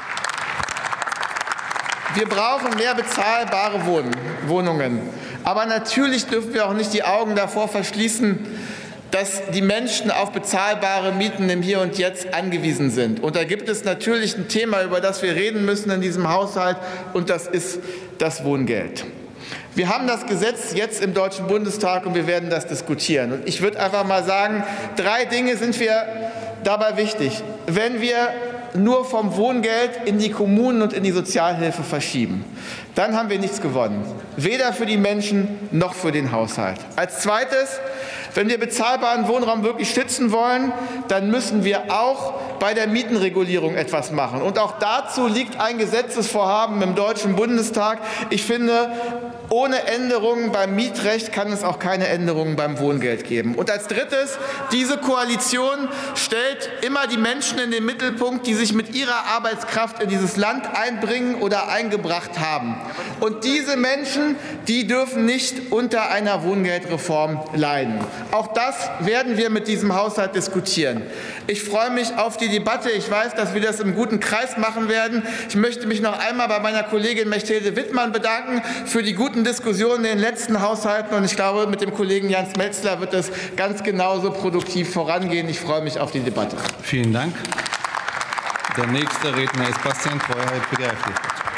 Wir brauchen mehr bezahlbare Wohnungen. Aber natürlich dürfen wir auch nicht die Augen davor verschließen, dass die Menschen auf bezahlbare Mieten im Hier und Jetzt angewiesen sind. Und da gibt es natürlich ein Thema, über das wir reden müssen in diesem Haushalt, und das ist das Wohngeld. Wir haben das Gesetz jetzt im Deutschen Bundestag und wir werden das diskutieren. Und ich würde einfach mal sagen, drei Dinge sind wir dabei wichtig. Wenn wir nur vom Wohngeld in die Kommunen und in die Sozialhilfe verschieben, dann haben wir nichts gewonnen. Weder für die Menschen noch für den Haushalt. Als Zweites, wenn wir bezahlbaren Wohnraum wirklich schützen wollen, dann müssen wir auch bei der Mietenregulierung etwas machen. Und auch dazu liegt ein Gesetzesvorhaben im Deutschen Bundestag. Ich finde, ohne Änderungen beim Mietrecht kann es auch keine Änderungen beim Wohngeld geben. Und als Drittes, diese Koalition stellt immer die Menschen in den Mittelpunkt, die sich mit ihrer Arbeitskraft in dieses Land einbringen oder eingebracht haben. Und diese Menschen, die dürfen nicht unter einer Wohngeldreform leiden. Auch das werden wir mit diesem Haushalt diskutieren. Ich freue mich auf die Debatte. Ich weiß, dass wir das im guten Kreis machen werden. Ich möchte mich noch einmal bei meiner Kollegin Mechthild Wittmann bedanken für die guten Diskussionen in den letzten Haushalten. Und ich glaube, mit dem Kollegen Jans Metzler wird es ganz genauso produktiv vorangehen. Ich freue mich auf die Debatte. Vielen Dank. Der nächste Redner ist Bastian Treuheit für die AfD.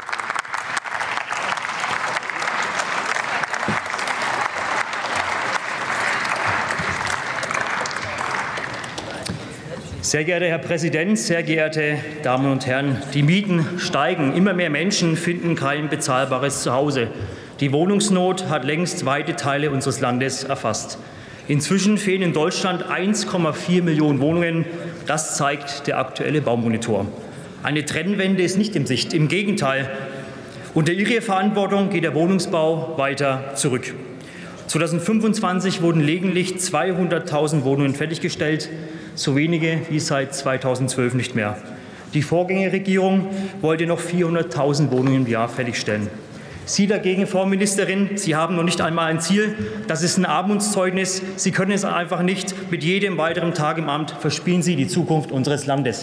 Sehr geehrter Herr Präsident, sehr geehrte Damen und Herren! Die Mieten steigen. Immer mehr Menschen finden kein bezahlbares Zuhause. Die Wohnungsnot hat längst weite Teile unseres Landes erfasst. Inzwischen fehlen in Deutschland eins Komma vier Millionen Wohnungen. Das zeigt der aktuelle Baumonitor. Eine Trendwende ist nicht in Sicht. Im Gegenteil. Unter Ihrer Verantwortung geht der Wohnungsbau weiter zurück. zweitausendfünfundzwanzig wurden lediglich zweihunderttausend Wohnungen fertiggestellt, so wenige wie seit zweitausendzwölf nicht mehr. Die Vorgängerregierung wollte noch vierhunderttausend Wohnungen im Jahr fertigstellen. Sie dagegen, Frau Ministerin, Sie haben noch nicht einmal ein Ziel. Das ist ein Armutszeugnis. Sie können es einfach nicht. Mit jedem weiteren Tag im Amt verspielen Sie die Zukunft unseres Landes.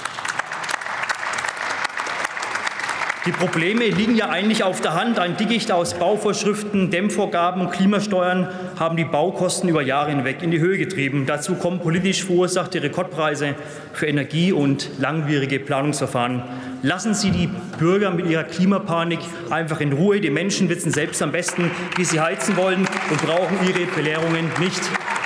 Die Probleme liegen ja eigentlich auf der Hand. Ein Dickicht aus Bauvorschriften, Dämmvorgaben und Klimasteuern haben die Baukosten über Jahre hinweg in die Höhe getrieben. Dazu kommen politisch verursachte Rekordpreise für Energie und langwierige Planungsverfahren. Lassen Sie die Bürger mit ihrer Klimapanik einfach in Ruhe. Die Menschen wissen selbst am besten, wie sie heizen wollen, und brauchen Ihre Belehrungen nicht.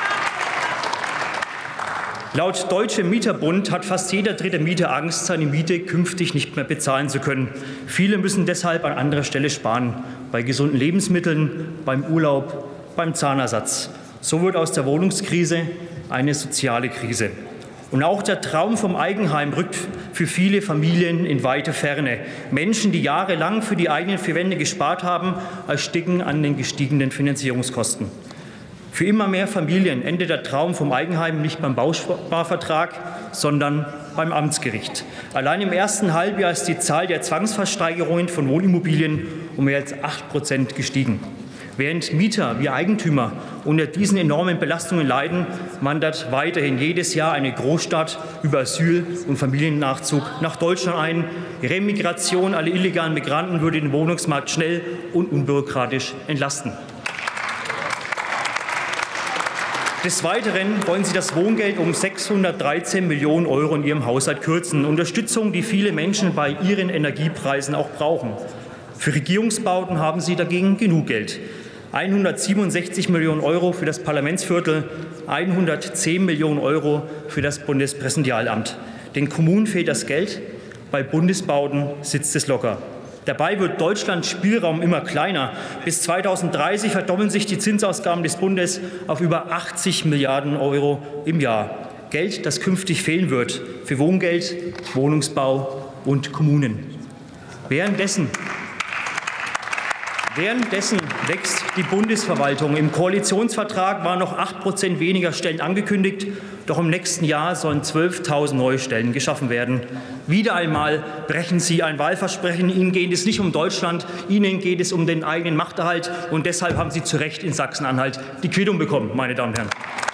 Laut Deutschem Mieterbund hat fast jeder dritte Mieter Angst, seine Miete künftig nicht mehr bezahlen zu können. Viele müssen deshalb an anderer Stelle sparen, bei gesunden Lebensmitteln, beim Urlaub, beim Zahnersatz. So wird aus der Wohnungskrise eine soziale Krise. Und auch der Traum vom Eigenheim rückt für viele Familien in weite Ferne. Menschen, die jahrelang für die eigenen vier Wände gespart haben, ersticken an den gestiegenen Finanzierungskosten. Für immer mehr Familien endet der Traum vom Eigenheim nicht beim Bausparvertrag, sondern beim Amtsgericht. Allein im ersten Halbjahr ist die Zahl der Zwangsversteigerungen von Wohnimmobilien um mehr als acht Prozent gestiegen. Während Mieter wie Eigentümer unter diesen enormen Belastungen leiden, wandert weiterhin jedes Jahr eine Großstadt über Asyl- und Familiennachzug nach Deutschland ein. Remigration aller illegalen Migranten würde den Wohnungsmarkt schnell und unbürokratisch entlasten. Des Weiteren wollen Sie das Wohngeld um sechshundertdreizehn Millionen Euro in Ihrem Haushalt kürzen. Unterstützung, die viele Menschen bei ihren Energiepreisen auch brauchen. Für Regierungsbauten haben Sie dagegen genug Geld. hundertsiebenundsechzig Millionen Euro für das Parlamentsviertel, hundertzehn Millionen Euro für das Bundespräsidialamt. Den Kommunen fehlt das Geld, bei Bundesbauten sitzt es locker. Dabei wird Deutschlands Spielraum immer kleiner. Bis zweitausenddreißig verdoppeln sich die Zinsausgaben des Bundes auf über achtzig Milliarden Euro im Jahr. Geld, das künftig fehlen wird für Wohngeld, Wohnungsbau und Kommunen. Währenddessen Währenddessen wächst die Bundesverwaltung. Im Koalitionsvertrag waren noch acht Prozent weniger Stellen angekündigt. Doch im nächsten Jahr sollen zwölftausend neue Stellen geschaffen werden. Wieder einmal brechen Sie ein Wahlversprechen. Ihnen geht es nicht um Deutschland, Ihnen geht es um den eigenen Machterhalt. Und deshalb haben Sie zu Recht in Sachsen-Anhalt die Quittung bekommen, meine Damen und Herren.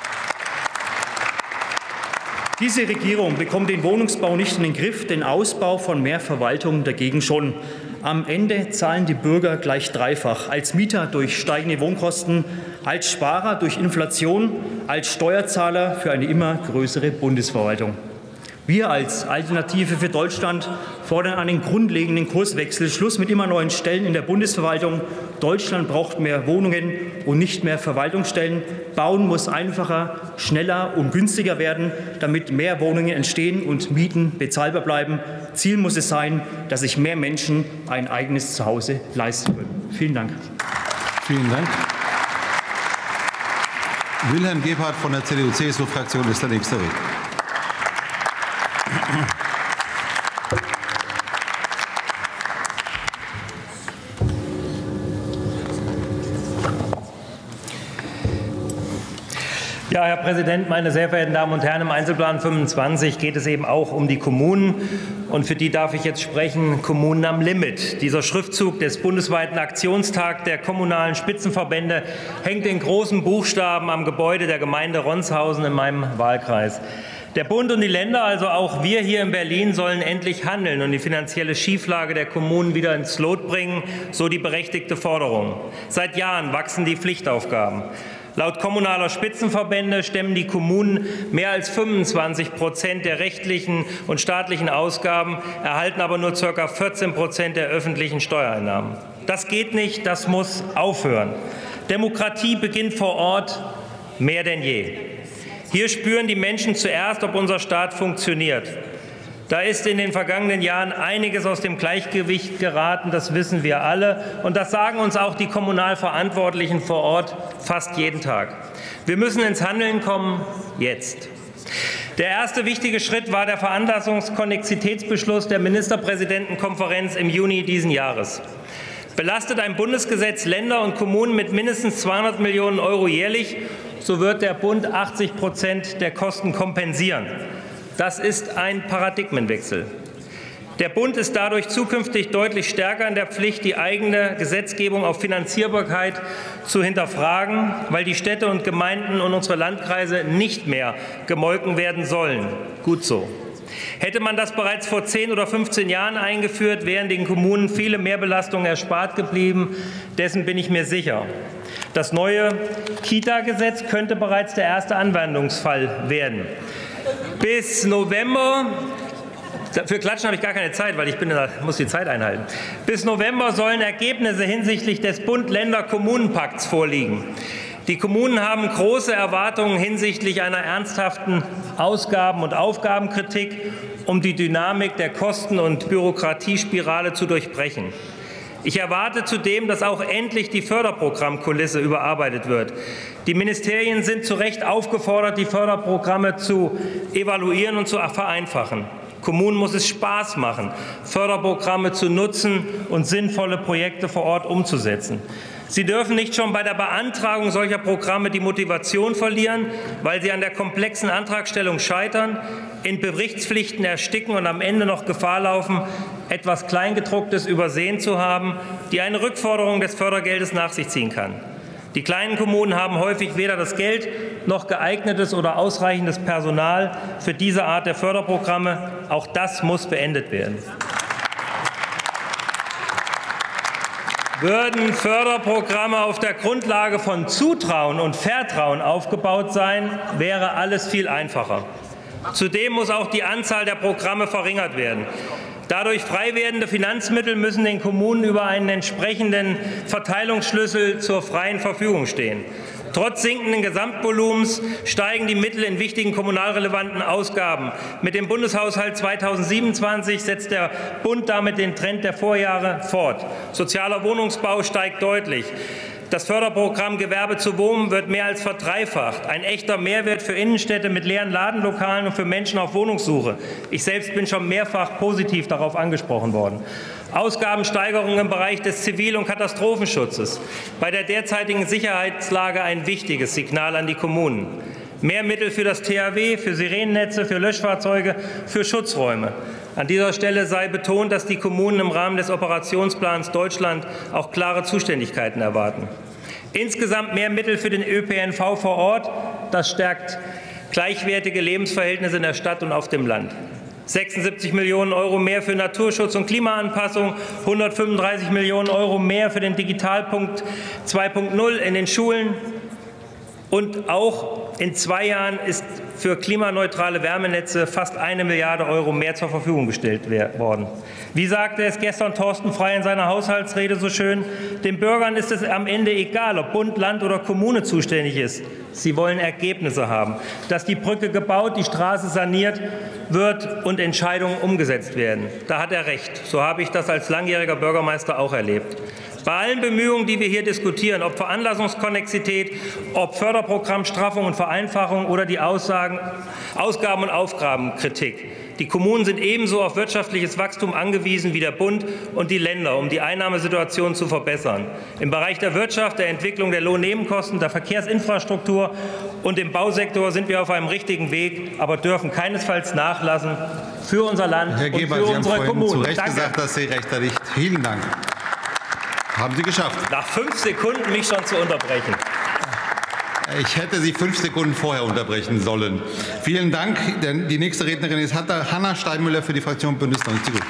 Diese Regierung bekommt den Wohnungsbau nicht in den Griff, den Ausbau von mehr Verwaltung dagegen schon. Am Ende zahlen die Bürger gleich dreifach, als Mieter durch steigende Wohnkosten, als Sparer durch Inflation, als Steuerzahler für eine immer größere Bundesverwaltung. Wir als Alternative für Deutschland fordern einen grundlegenden Kurswechsel, Schluss mit immer neuen Stellen in der Bundesverwaltung. Deutschland braucht mehr Wohnungen und nicht mehr Verwaltungsstellen. Bauen muss einfacher, schneller und günstiger werden, damit mehr Wohnungen entstehen und Mieten bezahlbar bleiben. Ziel muss es sein, dass sich mehr Menschen ein eigenes Zuhause leisten können. Vielen Dank. Vielen Dank. Wilhelm Gebhardt von der C D U-C S U-Fraktion ist der nächste Redner. Ja, Herr Präsident, meine sehr verehrten Damen und Herren! Im Einzelplan fünfundzwanzig geht es eben auch um die Kommunen. Und für die darf ich jetzt sprechen, Kommunen am Limit. Dieser Schriftzug des bundesweiten Aktionstags der kommunalen Spitzenverbände hängt in großen Buchstaben am Gebäude der Gemeinde Ronshausen in meinem Wahlkreis. Der Bund und die Länder, also auch wir hier in Berlin, sollen endlich handeln und die finanzielle Schieflage der Kommunen wieder ins Lot bringen, so die berechtigte Forderung. Seit Jahren wachsen die Pflichtaufgaben. Laut kommunaler Spitzenverbände stemmen die Kommunen mehr als fünfundzwanzig Prozent der rechtlichen und staatlichen Ausgaben, erhalten aber nur ca. vierzehn Prozent der öffentlichen Steuereinnahmen. Das geht nicht, das muss aufhören. Demokratie beginnt vor Ort mehr denn je. Hier spüren die Menschen zuerst, ob unser Staat funktioniert. Da ist in den vergangenen Jahren einiges aus dem Gleichgewicht geraten, das wissen wir alle. Und das sagen uns auch die Kommunalverantwortlichen vor Ort fast jeden Tag. Wir müssen ins Handeln kommen, jetzt. Der erste wichtige Schritt war der Veranlassungskonnexitätsbeschluss der Ministerpräsidentenkonferenz im Juni diesen Jahres. Belastet ein Bundesgesetz Länder und Kommunen mit mindestens zweihundert Millionen Euro jährlich, so wird der Bund achtzig Prozent der Kosten kompensieren. Das ist ein Paradigmenwechsel. Der Bund ist dadurch zukünftig deutlich stärker in der Pflicht, die eigene Gesetzgebung auf Finanzierbarkeit zu hinterfragen, weil die Städte und Gemeinden und unsere Landkreise nicht mehr gemolken werden sollen. Gut so. Hätte man das bereits vor zehn oder fünfzehn Jahren eingeführt, wären den Kommunen viele Mehrbelastungen erspart geblieben. Dessen bin ich mir sicher. Das neue Kita-Gesetz könnte bereits der erste Anwendungsfall werden. Bis November, für Klatschen habe ich gar keine Zeit, weil ich bin, muss die Zeit einhalten. Bis November sollen Ergebnisse hinsichtlich des Bund-Länder-Kommunenpakts vorliegen. Die Kommunen haben große Erwartungen hinsichtlich einer ernsthaften Ausgaben- und Aufgabenkritik, um die Dynamik der Kosten- und Bürokratiespirale zu durchbrechen. Ich erwarte zudem, dass auch endlich die Förderprogrammkulisse überarbeitet wird. Die Ministerien sind zu Recht aufgefordert, die Förderprogramme zu evaluieren und zu vereinfachen. Kommunen muss es Spaß machen, Förderprogramme zu nutzen und sinnvolle Projekte vor Ort umzusetzen. Sie dürfen nicht schon bei der Beantragung solcher Programme die Motivation verlieren, weil sie an der komplexen Antragstellung scheitern, in Berichtspflichten ersticken und am Ende noch Gefahr laufen, etwas Kleingedrucktes übersehen zu haben, die eine Rückforderung des Fördergeldes nach sich ziehen kann. Die kleinen Kommunen haben häufig weder das Geld noch geeignetes oder ausreichendes Personal für diese Art der Förderprogramme. Auch das muss beendet werden. Würden Förderprogramme auf der Grundlage von Zutrauen und Vertrauen aufgebaut sein, wäre alles viel einfacher. Zudem muss auch die Anzahl der Programme verringert werden. Dadurch frei werdende Finanzmittel müssen den Kommunen über einen entsprechenden Verteilungsschlüssel zur freien Verfügung stehen. Trotz sinkenden Gesamtvolumens steigen die Mittel in wichtigen kommunal relevanten Ausgaben. Mit dem Bundeshaushalt zweitausendsiebenundzwanzig setzt der Bund damit den Trend der Vorjahre fort. Sozialer Wohnungsbau steigt deutlich. Das Förderprogramm Gewerbe zu Wohnen wird mehr als verdreifacht. Ein echter Mehrwert für Innenstädte mit leeren Ladenlokalen und für Menschen auf Wohnungssuche. Ich selbst bin schon mehrfach positiv darauf angesprochen worden. Ausgabensteigerungen im Bereich des Zivil- und Katastrophenschutzes. Bei der derzeitigen Sicherheitslage ein wichtiges Signal an die Kommunen. Mehr Mittel für das T H W, für Sirenennetze, für Löschfahrzeuge, für Schutzräume. An dieser Stelle sei betont, dass die Kommunen im Rahmen des Operationsplans Deutschland auch klare Zuständigkeiten erwarten. Insgesamt mehr Mittel für den Ö P N V vor Ort. Das stärkt gleichwertige Lebensverhältnisse in der Stadt und auf dem Land. sechsundsiebzig Millionen Euro mehr für Naturschutz und Klimaanpassung, hundertfünfunddreißig Millionen Euro mehr für den Digitalpunkt zwei Punkt null in den Schulen. Und auch in zwei Jahren ist für klimaneutrale Wärmenetze fast eine Milliarde Euro mehr zur Verfügung gestellt worden. Wie sagte es gestern Thorsten Frey in seiner Haushaltsrede so schön, den Bürgern ist es am Ende egal, ob Bund, Land oder Kommune zuständig ist. Sie wollen Ergebnisse haben, dass die Brücke gebaut, die Straße saniert wird und Entscheidungen umgesetzt werden. Da hat er recht. So habe ich das als langjähriger Bürgermeister auch erlebt. Bei allen Bemühungen, die wir hier diskutieren, ob Veranlassungskonnexität, ob Förderprogrammstraffung und Vereinfachung oder die Aussagen, Ausgaben- und Aufgabenkritik. Die Kommunen sind ebenso auf wirtschaftliches Wachstum angewiesen wie der Bund und die Länder, um die Einnahmesituation zu verbessern. Im Bereich der Wirtschaft, der Entwicklung der Lohnnebenkosten, der Verkehrsinfrastruktur und im Bausektor sind wir auf einem richtigen Weg, aber dürfen keinesfalls nachlassen für unser Land Herr Geber, und für Sie unsere haben Kommunen. zu Recht Danke. gesagt, dass Sie rechterlich. Vielen Dank. Haben Sie geschafft. Nach fünf Sekunden mich schon zu unterbrechen. Ich hätte Sie fünf Sekunden vorher unterbrechen sollen. Vielen Dank. Die nächste Rednerin ist Hanna Steinmüller für die Fraktion Bündnis neunzig Die Grünen.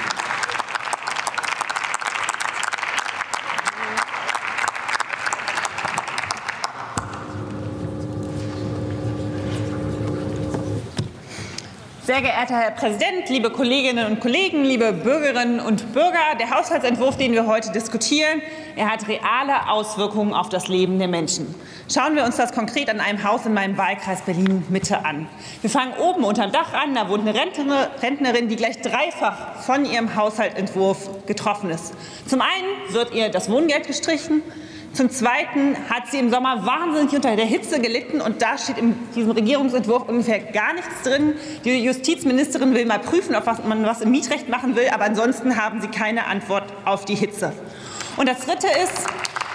Sehr geehrter Herr Präsident, liebe Kolleginnen und Kollegen, liebe Bürgerinnen und Bürger! Der Haushaltsentwurf, den wir heute diskutieren, er hat reale Auswirkungen auf das Leben der Menschen. Schauen wir uns das konkret an einem Haus in meinem Wahlkreis Berlin-Mitte an. Wir fangen oben unterm Dach an, da wohnt eine Rentnerin, die gleich dreifach von ihrem Haushaltsentwurf getroffen ist. Zum einen wird ihr das Wohngeld gestrichen. Zum Zweiten hat sie im Sommer wahnsinnig unter der Hitze gelitten, und da steht in diesem Regierungsentwurf ungefähr gar nichts drin. Die Justizministerin will mal prüfen, ob man was im Mietrecht machen will, aber ansonsten haben sie keine Antwort auf die Hitze. Und das Dritte ist,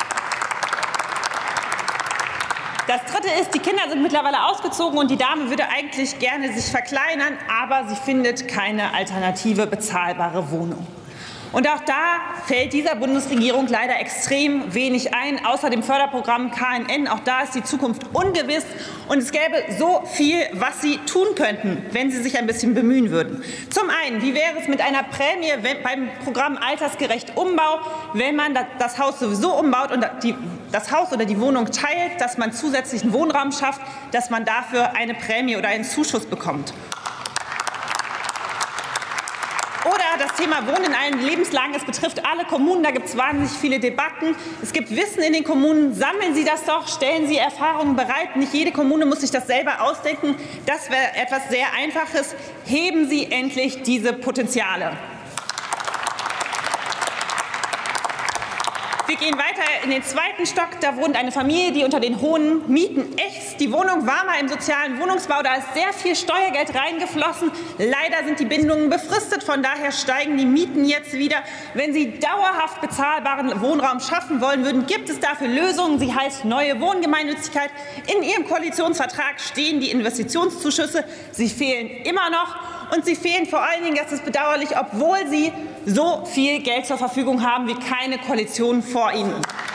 Das Dritte ist, die Kinder sind mittlerweile ausgezogen und die Dame würde eigentlich gerne sich verkleinern, aber sie findet keine alternative bezahlbare Wohnung. Und auch da fällt dieser Bundesregierung leider extrem wenig ein, außer dem Förderprogramm K N N. Auch da ist die Zukunft ungewiss. Und es gäbe so viel, was Sie tun könnten, wenn Sie sich ein bisschen bemühen würden. Zum einen, wie wäre es mit einer Prämie beim Programm Altersgerecht Umbau, wenn man das Haus sowieso umbaut und die, das Haus oder die Wohnung teilt, dass man zusätzlichen Wohnraum schafft, dass man dafür eine Prämie oder einen Zuschuss bekommt. Oder das Thema Wohnen in allen Lebenslagen. Es betrifft alle Kommunen. Da gibt es wahnsinnig viele Debatten. Es gibt Wissen in den Kommunen. Sammeln Sie das doch. Stellen Sie Erfahrungen bereit. Nicht jede Kommune muss sich das selber ausdenken. Das wäre etwas sehr Einfaches. Heben Sie endlich diese Potenziale. Wir gehen weiter in den zweiten Stock. Da wohnt eine Familie, die unter den hohen Mieten ächzt. Die Wohnung war mal im sozialen Wohnungsbau. Da ist sehr viel Steuergeld reingeflossen. Leider sind die Bindungen befristet. Von daher steigen die Mieten jetzt wieder. Wenn Sie dauerhaft bezahlbaren Wohnraum schaffen wollen würden, gibt es dafür Lösungen. Sie heißt neue Wohngemeinnützigkeit. In Ihrem Koalitionsvertrag stehen die Investitionszuschüsse. Sie fehlen immer noch. Und sie fehlen vor allen Dingen, das ist bedauerlich, obwohl Sie so viel Geld zur Verfügung haben wie keine Koalition vor Ihnen.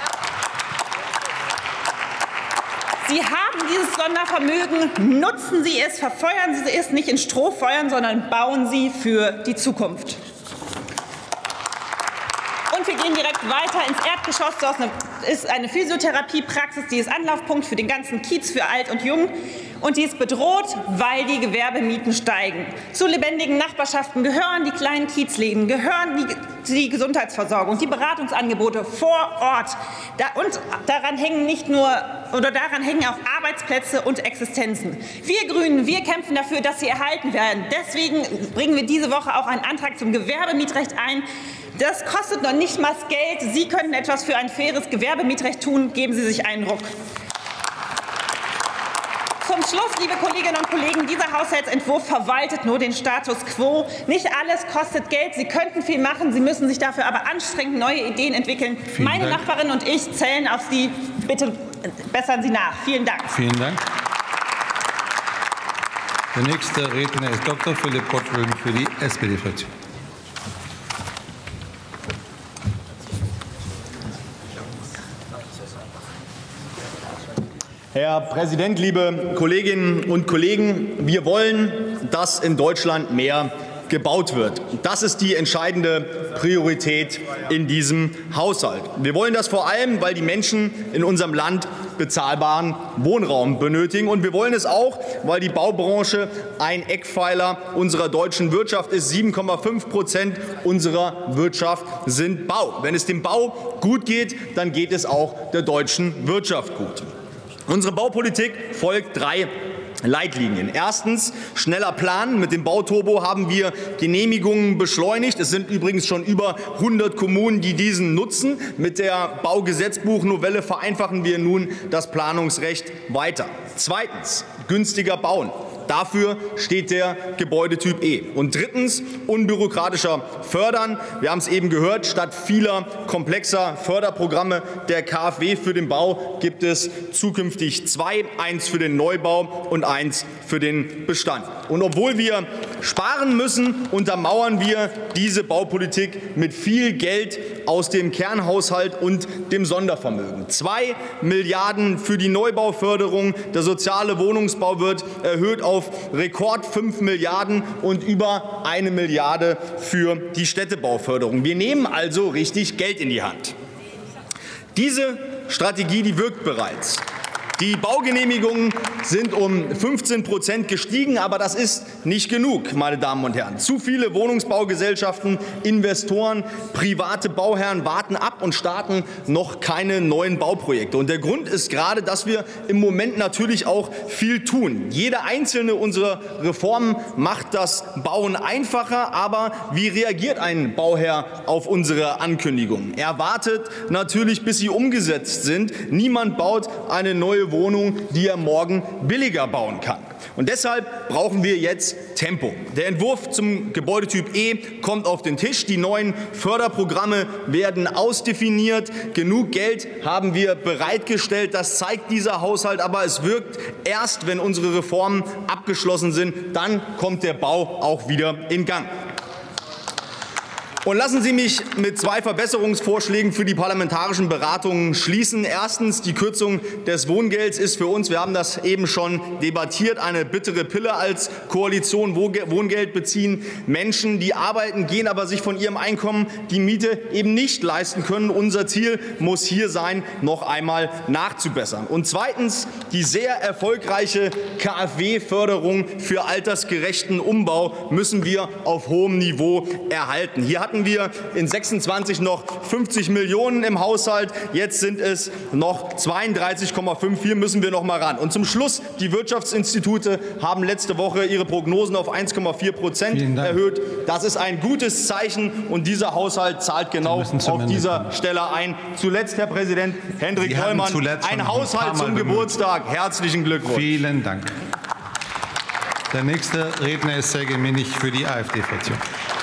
Sie haben dieses Sondervermögen, nutzen Sie es, verfeuern Sie es nicht in Strohfeuern, sondern bauen Sie für die Zukunft. Und Und wir gehen direkt weiter ins Erdgeschoss. Das ist eine Physiotherapiepraxis, die ist Anlaufpunkt für den ganzen Kiez, für alt und jung. Und die ist bedroht, weil die Gewerbemieten steigen. Zu lebendigen Nachbarschaften gehören die kleinen Kiezläden, gehören die, die Gesundheitsversorgung, die Beratungsangebote vor Ort. Da, und daran hängen nicht nur, oder daran hängen auch Arbeitsplätze und Existenzen. Wir Grünen, wir kämpfen dafür, dass sie erhalten werden. Deswegen bringen wir diese Woche auch einen Antrag zum Gewerbemietrecht ein. Das kostet noch nicht mal Geld. Sie könnten etwas für ein faires Gewerbemietrecht tun. Geben Sie sich einen Ruck. Zum Schluss, liebe Kolleginnen und Kollegen, dieser Haushaltsentwurf verwaltet nur den Status quo. Nicht alles kostet Geld. Sie könnten viel machen. Sie müssen sich dafür aber anstrengend neue Ideen entwickeln. Vielen Meine Dank. Nachbarin und ich zählen auf Sie. Bitte bessern Sie nach. Vielen Dank. Vielen Dank. Der nächste Redner ist Doktor Philipp Gottwölben für die S P D-Fraktion. Herr Präsident, liebe Kolleginnen und Kollegen! Wir wollen, dass in Deutschland mehr gebaut wird. Das ist die entscheidende Priorität in diesem Haushalt. Wir wollen das vor allem, weil die Menschen in unserem Land bezahlbaren Wohnraum benötigen. Und wir wollen es auch, weil die Baubranche ein Eckpfeiler unserer deutschen Wirtschaft ist. sieben Komma fünf Prozent unserer Wirtschaft sind Bau. Wenn es dem Bau gut geht, dann geht es auch der deutschen Wirtschaft gut. Unsere Baupolitik folgt drei Leitlinien. Erstens schneller planen. Mit dem Bauturbo haben wir Genehmigungen beschleunigt. Es sind übrigens schon über hundert Kommunen, die diesen nutzen. Mit der Baugesetzbuchnovelle vereinfachen wir nun das Planungsrecht weiter. Zweitens günstiger bauen. Dafür steht der Gebäudetyp E. Und drittens unbürokratischer fördern. Wir haben es eben gehört, statt vieler komplexer Förderprogramme der K f W für den Bau gibt es zukünftig zwei, eins für den Neubau und eins für den Bestand. Und obwohl wir sparen müssen, untermauern wir diese Baupolitik mit viel Geld aus dem Kernhaushalt und dem Sondervermögen. Zwei Milliarden für die Neubauförderung. Der soziale Wohnungsbau wird erhöht auf Rekord fünf Milliarden und über eine Milliarde für die Städtebauförderung. Wir nehmen also richtig Geld in die Hand. Diese Strategie, die wirkt bereits. Die Baugenehmigungen sind um fünfzehn Prozent gestiegen, aber das ist nicht genug, meine Damen und Herren. Zu viele Wohnungsbaugesellschaften, Investoren, private Bauherren warten ab und starten noch keine neuen Bauprojekte. Und der Grund ist gerade, dass wir im Moment natürlich auch viel tun. Jede einzelne unserer Reformen macht das Bauen einfacher, aber wie reagiert ein Bauherr auf unsere Ankündigungen? Er wartet natürlich, bis sie umgesetzt sind. Niemand baut eine neue Wohnung, die er morgen billiger bauen kann. Und deshalb brauchen wir jetzt Tempo. Der Entwurf zum Gebäudetyp E kommt auf den Tisch. Die neuen Förderprogramme werden ausdefiniert. Genug Geld haben wir bereitgestellt. Das zeigt dieser Haushalt. Aber es wirkt erst, wenn unsere Reformen abgeschlossen sind. Dann kommt der Bau auch wieder in Gang. Und lassen Sie mich mit zwei Verbesserungsvorschlägen für die parlamentarischen Beratungen schließen. Erstens, die Kürzung des Wohngelds ist für uns, wir haben das eben schon debattiert, eine bittere Pille. Als Koalition Wohngeld beziehen Menschen, die arbeiten, gehen, aber sich von ihrem Einkommen die Miete eben nicht leisten können. Unser Ziel muss hier sein, noch einmal nachzubessern. Und zweitens, die sehr erfolgreiche K f W-Förderung für altersgerechten Umbau müssen wir auf hohem Niveau erhalten. Hier hatten wir in sechsundzwanzig noch fünfzig Millionen im Haushalt. Jetzt sind es noch zweiunddreißig Komma fünf. Hier müssen wir noch mal ran. Und zum Schluss, die Wirtschaftsinstitute haben letzte Woche ihre Prognosen auf eins Komma vier Prozent erhöht. Das ist ein gutes Zeichen, und dieser Haushalt zahlt genau auf dieser Stelle ein. Zuletzt, Herr Präsident, Hendrik Vollmann, ein Haushalt zum Geburtstag. Herzlichen Glückwunsch. Vielen Dank. Der nächste Redner ist Sergej Minich für die AfD-Fraktion.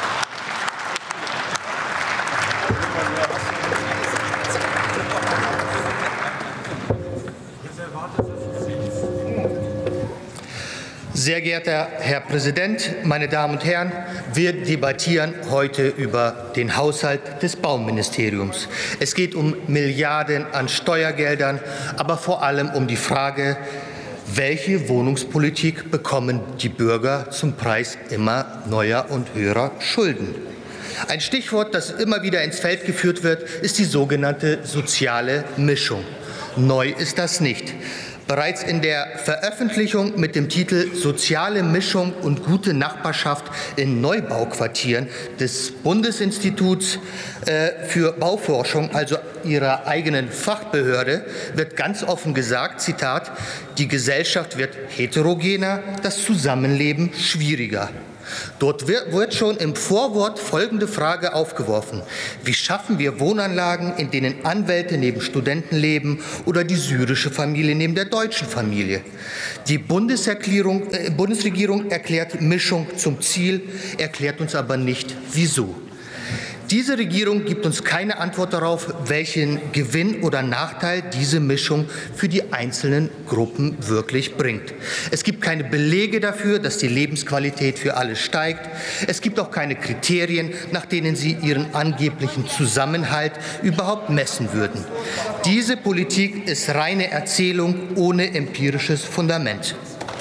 Sehr geehrter Herr Präsident, meine Damen und Herren! Wir debattieren heute über den Haushalt des Bauministeriums. Es geht um Milliarden an Steuergeldern, aber vor allem um die Frage, welche Wohnungspolitik bekommen die Bürger zum Preis immer neuer und höherer Schulden? Ein Stichwort, das immer wieder ins Feld geführt wird, ist die sogenannte soziale Mischung. Neu ist das nicht. Bereits in der Veröffentlichung mit dem Titel Soziale Mischung und gute Nachbarschaft in Neubauquartieren des Bundesinstituts äh, für Bauforschung, also ihrer eigenen Fachbehörde, wird ganz offen gesagt, Zitat, die Gesellschaft wird heterogener, das Zusammenleben schwieriger. Dort wird schon im Vorwort folgende Frage aufgeworfen. Wie schaffen wir Wohnanlagen, in denen Anwälte neben Studenten leben oder die syrische Familie neben der deutschen Familie? Die Bundeserklärung, äh, Bundesregierung erklärt Mischung zum Ziel, erklärt uns aber nicht, wieso. Diese Regierung gibt uns keine Antwort darauf, welchen Gewinn oder Nachteil diese Mischung für die einzelnen Gruppen wirklich bringt. Es gibt keine Belege dafür, dass die Lebensqualität für alle steigt. Es gibt auch keine Kriterien, nach denen sie ihren angeblichen Zusammenhalt überhaupt messen würden. Diese Politik ist reine Erzählung ohne empirisches Fundament.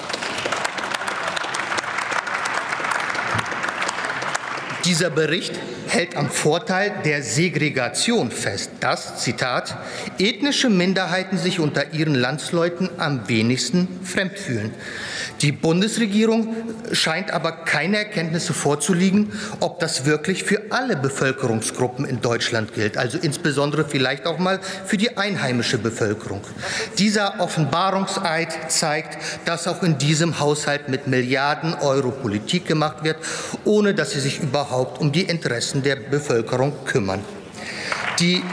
Dieser Bericht hält am Vorteil der Segregation fest, dass, Zitat, ethnische Minderheiten sich unter ihren Landsleuten am wenigsten fremd fühlen. Die Bundesregierung scheint aber keine Erkenntnisse vorzulegen, ob das wirklich für alle Bevölkerungsgruppen in Deutschland gilt, also insbesondere vielleicht auch mal für die einheimische Bevölkerung. Dieser Offenbarungseid zeigt, dass auch in diesem Haushalt mit Milliarden Euro Politik gemacht wird, ohne dass sie sich überhaupt um die Interessen der Bevölkerung kümmern. Die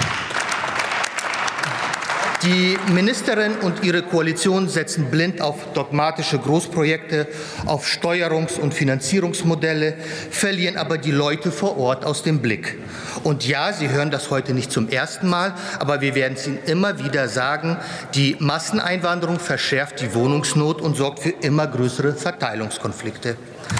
Die Ministerin und ihre Koalition setzen blind auf dogmatische Großprojekte, auf Steuerungs- und Finanzierungsmodelle, verlieren aber die Leute vor Ort aus dem Blick. Und ja, Sie hören das heute nicht zum ersten Mal, aber wir werden es Ihnen immer wieder sagen, die Masseneinwanderung verschärft die Wohnungsnot und sorgt für immer größere Verteilungskonflikte.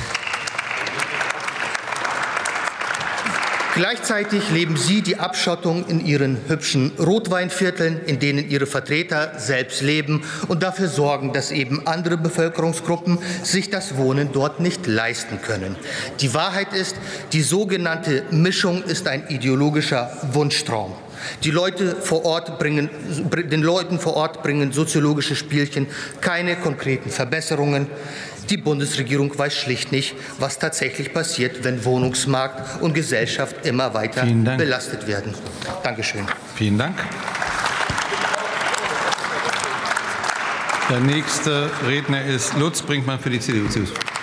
Gleichzeitig leben Sie die Abschottung in Ihren hübschen Rotweinvierteln, in denen Ihre Vertreter selbst leben und dafür sorgen, dass eben andere Bevölkerungsgruppen sich das Wohnen dort nicht leisten können. Die Wahrheit ist, die sogenannte Mischung ist ein ideologischer Wunschtraum. Die Leute vor Ort bringen, den Leuten vor Ort bringen soziologische Spielchen keine konkreten Verbesserungen. Die Bundesregierung weiß schlicht nicht, was tatsächlich passiert, wenn Wohnungsmarkt und Gesellschaft immer weiter belastet werden. Dankeschön. Vielen Dank. Der nächste Redner ist Lutz Brinkmann für die C D U.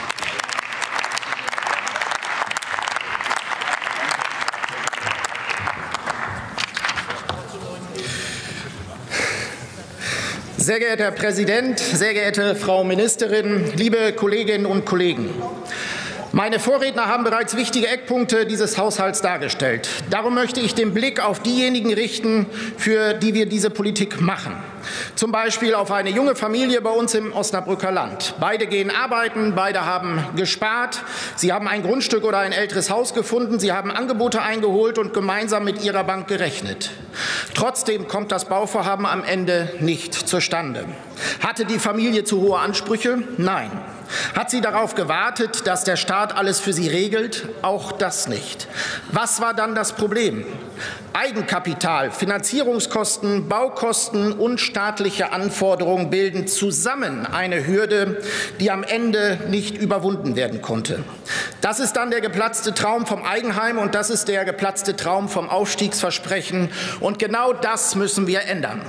Sehr geehrter Herr Präsident, sehr geehrte Frau Ministerin, liebe Kolleginnen und Kollegen! Meine Vorredner haben bereits wichtige Eckpunkte dieses Haushalts dargestellt. Darum möchte ich den Blick auf diejenigen richten, für die wir diese Politik machen. Zum Beispiel auf eine junge Familie bei uns im Osnabrücker Land. Beide gehen arbeiten, beide haben gespart. Sie haben ein Grundstück oder ein älteres Haus gefunden. Sie haben Angebote eingeholt und gemeinsam mit ihrer Bank gerechnet. Trotzdem kommt das Bauvorhaben am Ende nicht zustande. Hatte die Familie zu hohe Ansprüche? Nein. Hat sie darauf gewartet, dass der Staat alles für sie regelt? Auch das nicht. Was war dann das Problem? Eigenkapital, Finanzierungskosten, Baukosten und staatliche Anforderungen bilden zusammen eine Hürde, die am Ende nicht überwunden werden konnte. Das ist dann der geplatzte Traum vom Eigenheim und das ist der geplatzte Traum vom Aufstiegsversprechen. Und genau das müssen wir ändern.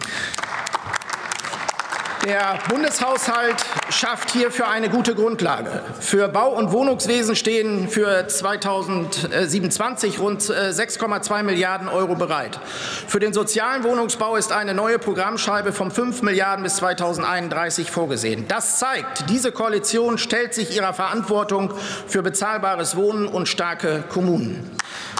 Der Bundeshaushalt schafft hierfür eine gute Grundlage. Für Bau- und Wohnungswesen stehen für zweitausendsiebenundzwanzig rund sechs Komma zwei Milliarden Euro bereit. Für den sozialen Wohnungsbau ist eine neue Programmscheibe von fünf Milliarden bis zweitausendeinunddreißig vorgesehen. Das zeigt, diese Koalition stellt sich ihrer Verantwortung für bezahlbares Wohnen und starke Kommunen.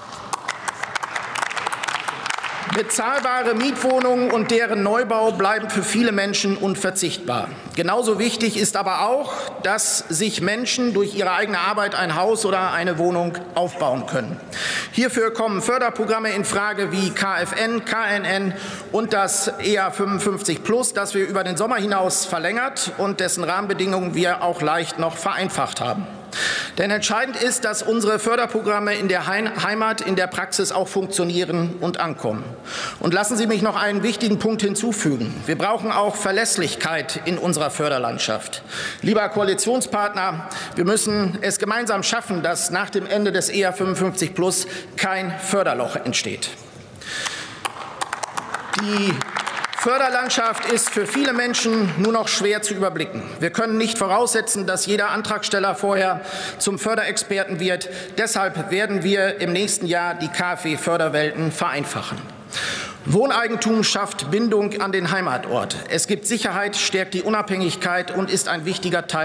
Bezahlbare Mietwohnungen und deren Neubau bleiben für viele Menschen unverzichtbar. Genauso wichtig ist aber auch, dass sich Menschen durch ihre eigene Arbeit ein Haus oder eine Wohnung aufbauen können. Hierfür kommen Förderprogramme in Frage wie K F N, K N N und das E A fünfundfünfzig plus, das wir über den Sommer hinaus verlängert und dessen Rahmenbedingungen wir auch leicht noch vereinfacht haben. Denn entscheidend ist, dass unsere Förderprogramme in der Heimat, in der Praxis auch funktionieren und ankommen. Und lassen Sie mich noch einen wichtigen Punkt hinzufügen. Wir brauchen auch Verlässlichkeit in unserer Förderlandschaft. Lieber Koalitionspartner, wir müssen es gemeinsam schaffen, dass nach dem Ende des E A fünfundfünfzig plus kein Förderloch entsteht. Die Förderlandschaft ist für viele Menschen nur noch schwer zu überblicken. Wir können nicht voraussetzen, dass jeder Antragsteller vorher zum Förderexperten wird. Deshalb werden wir im nächsten Jahr die KfW-Förderwelten vereinfachen. Wohneigentum schafft Bindung an den Heimatort. Es gibt Sicherheit, stärkt die Unabhängigkeit und ist ein wichtiger Teil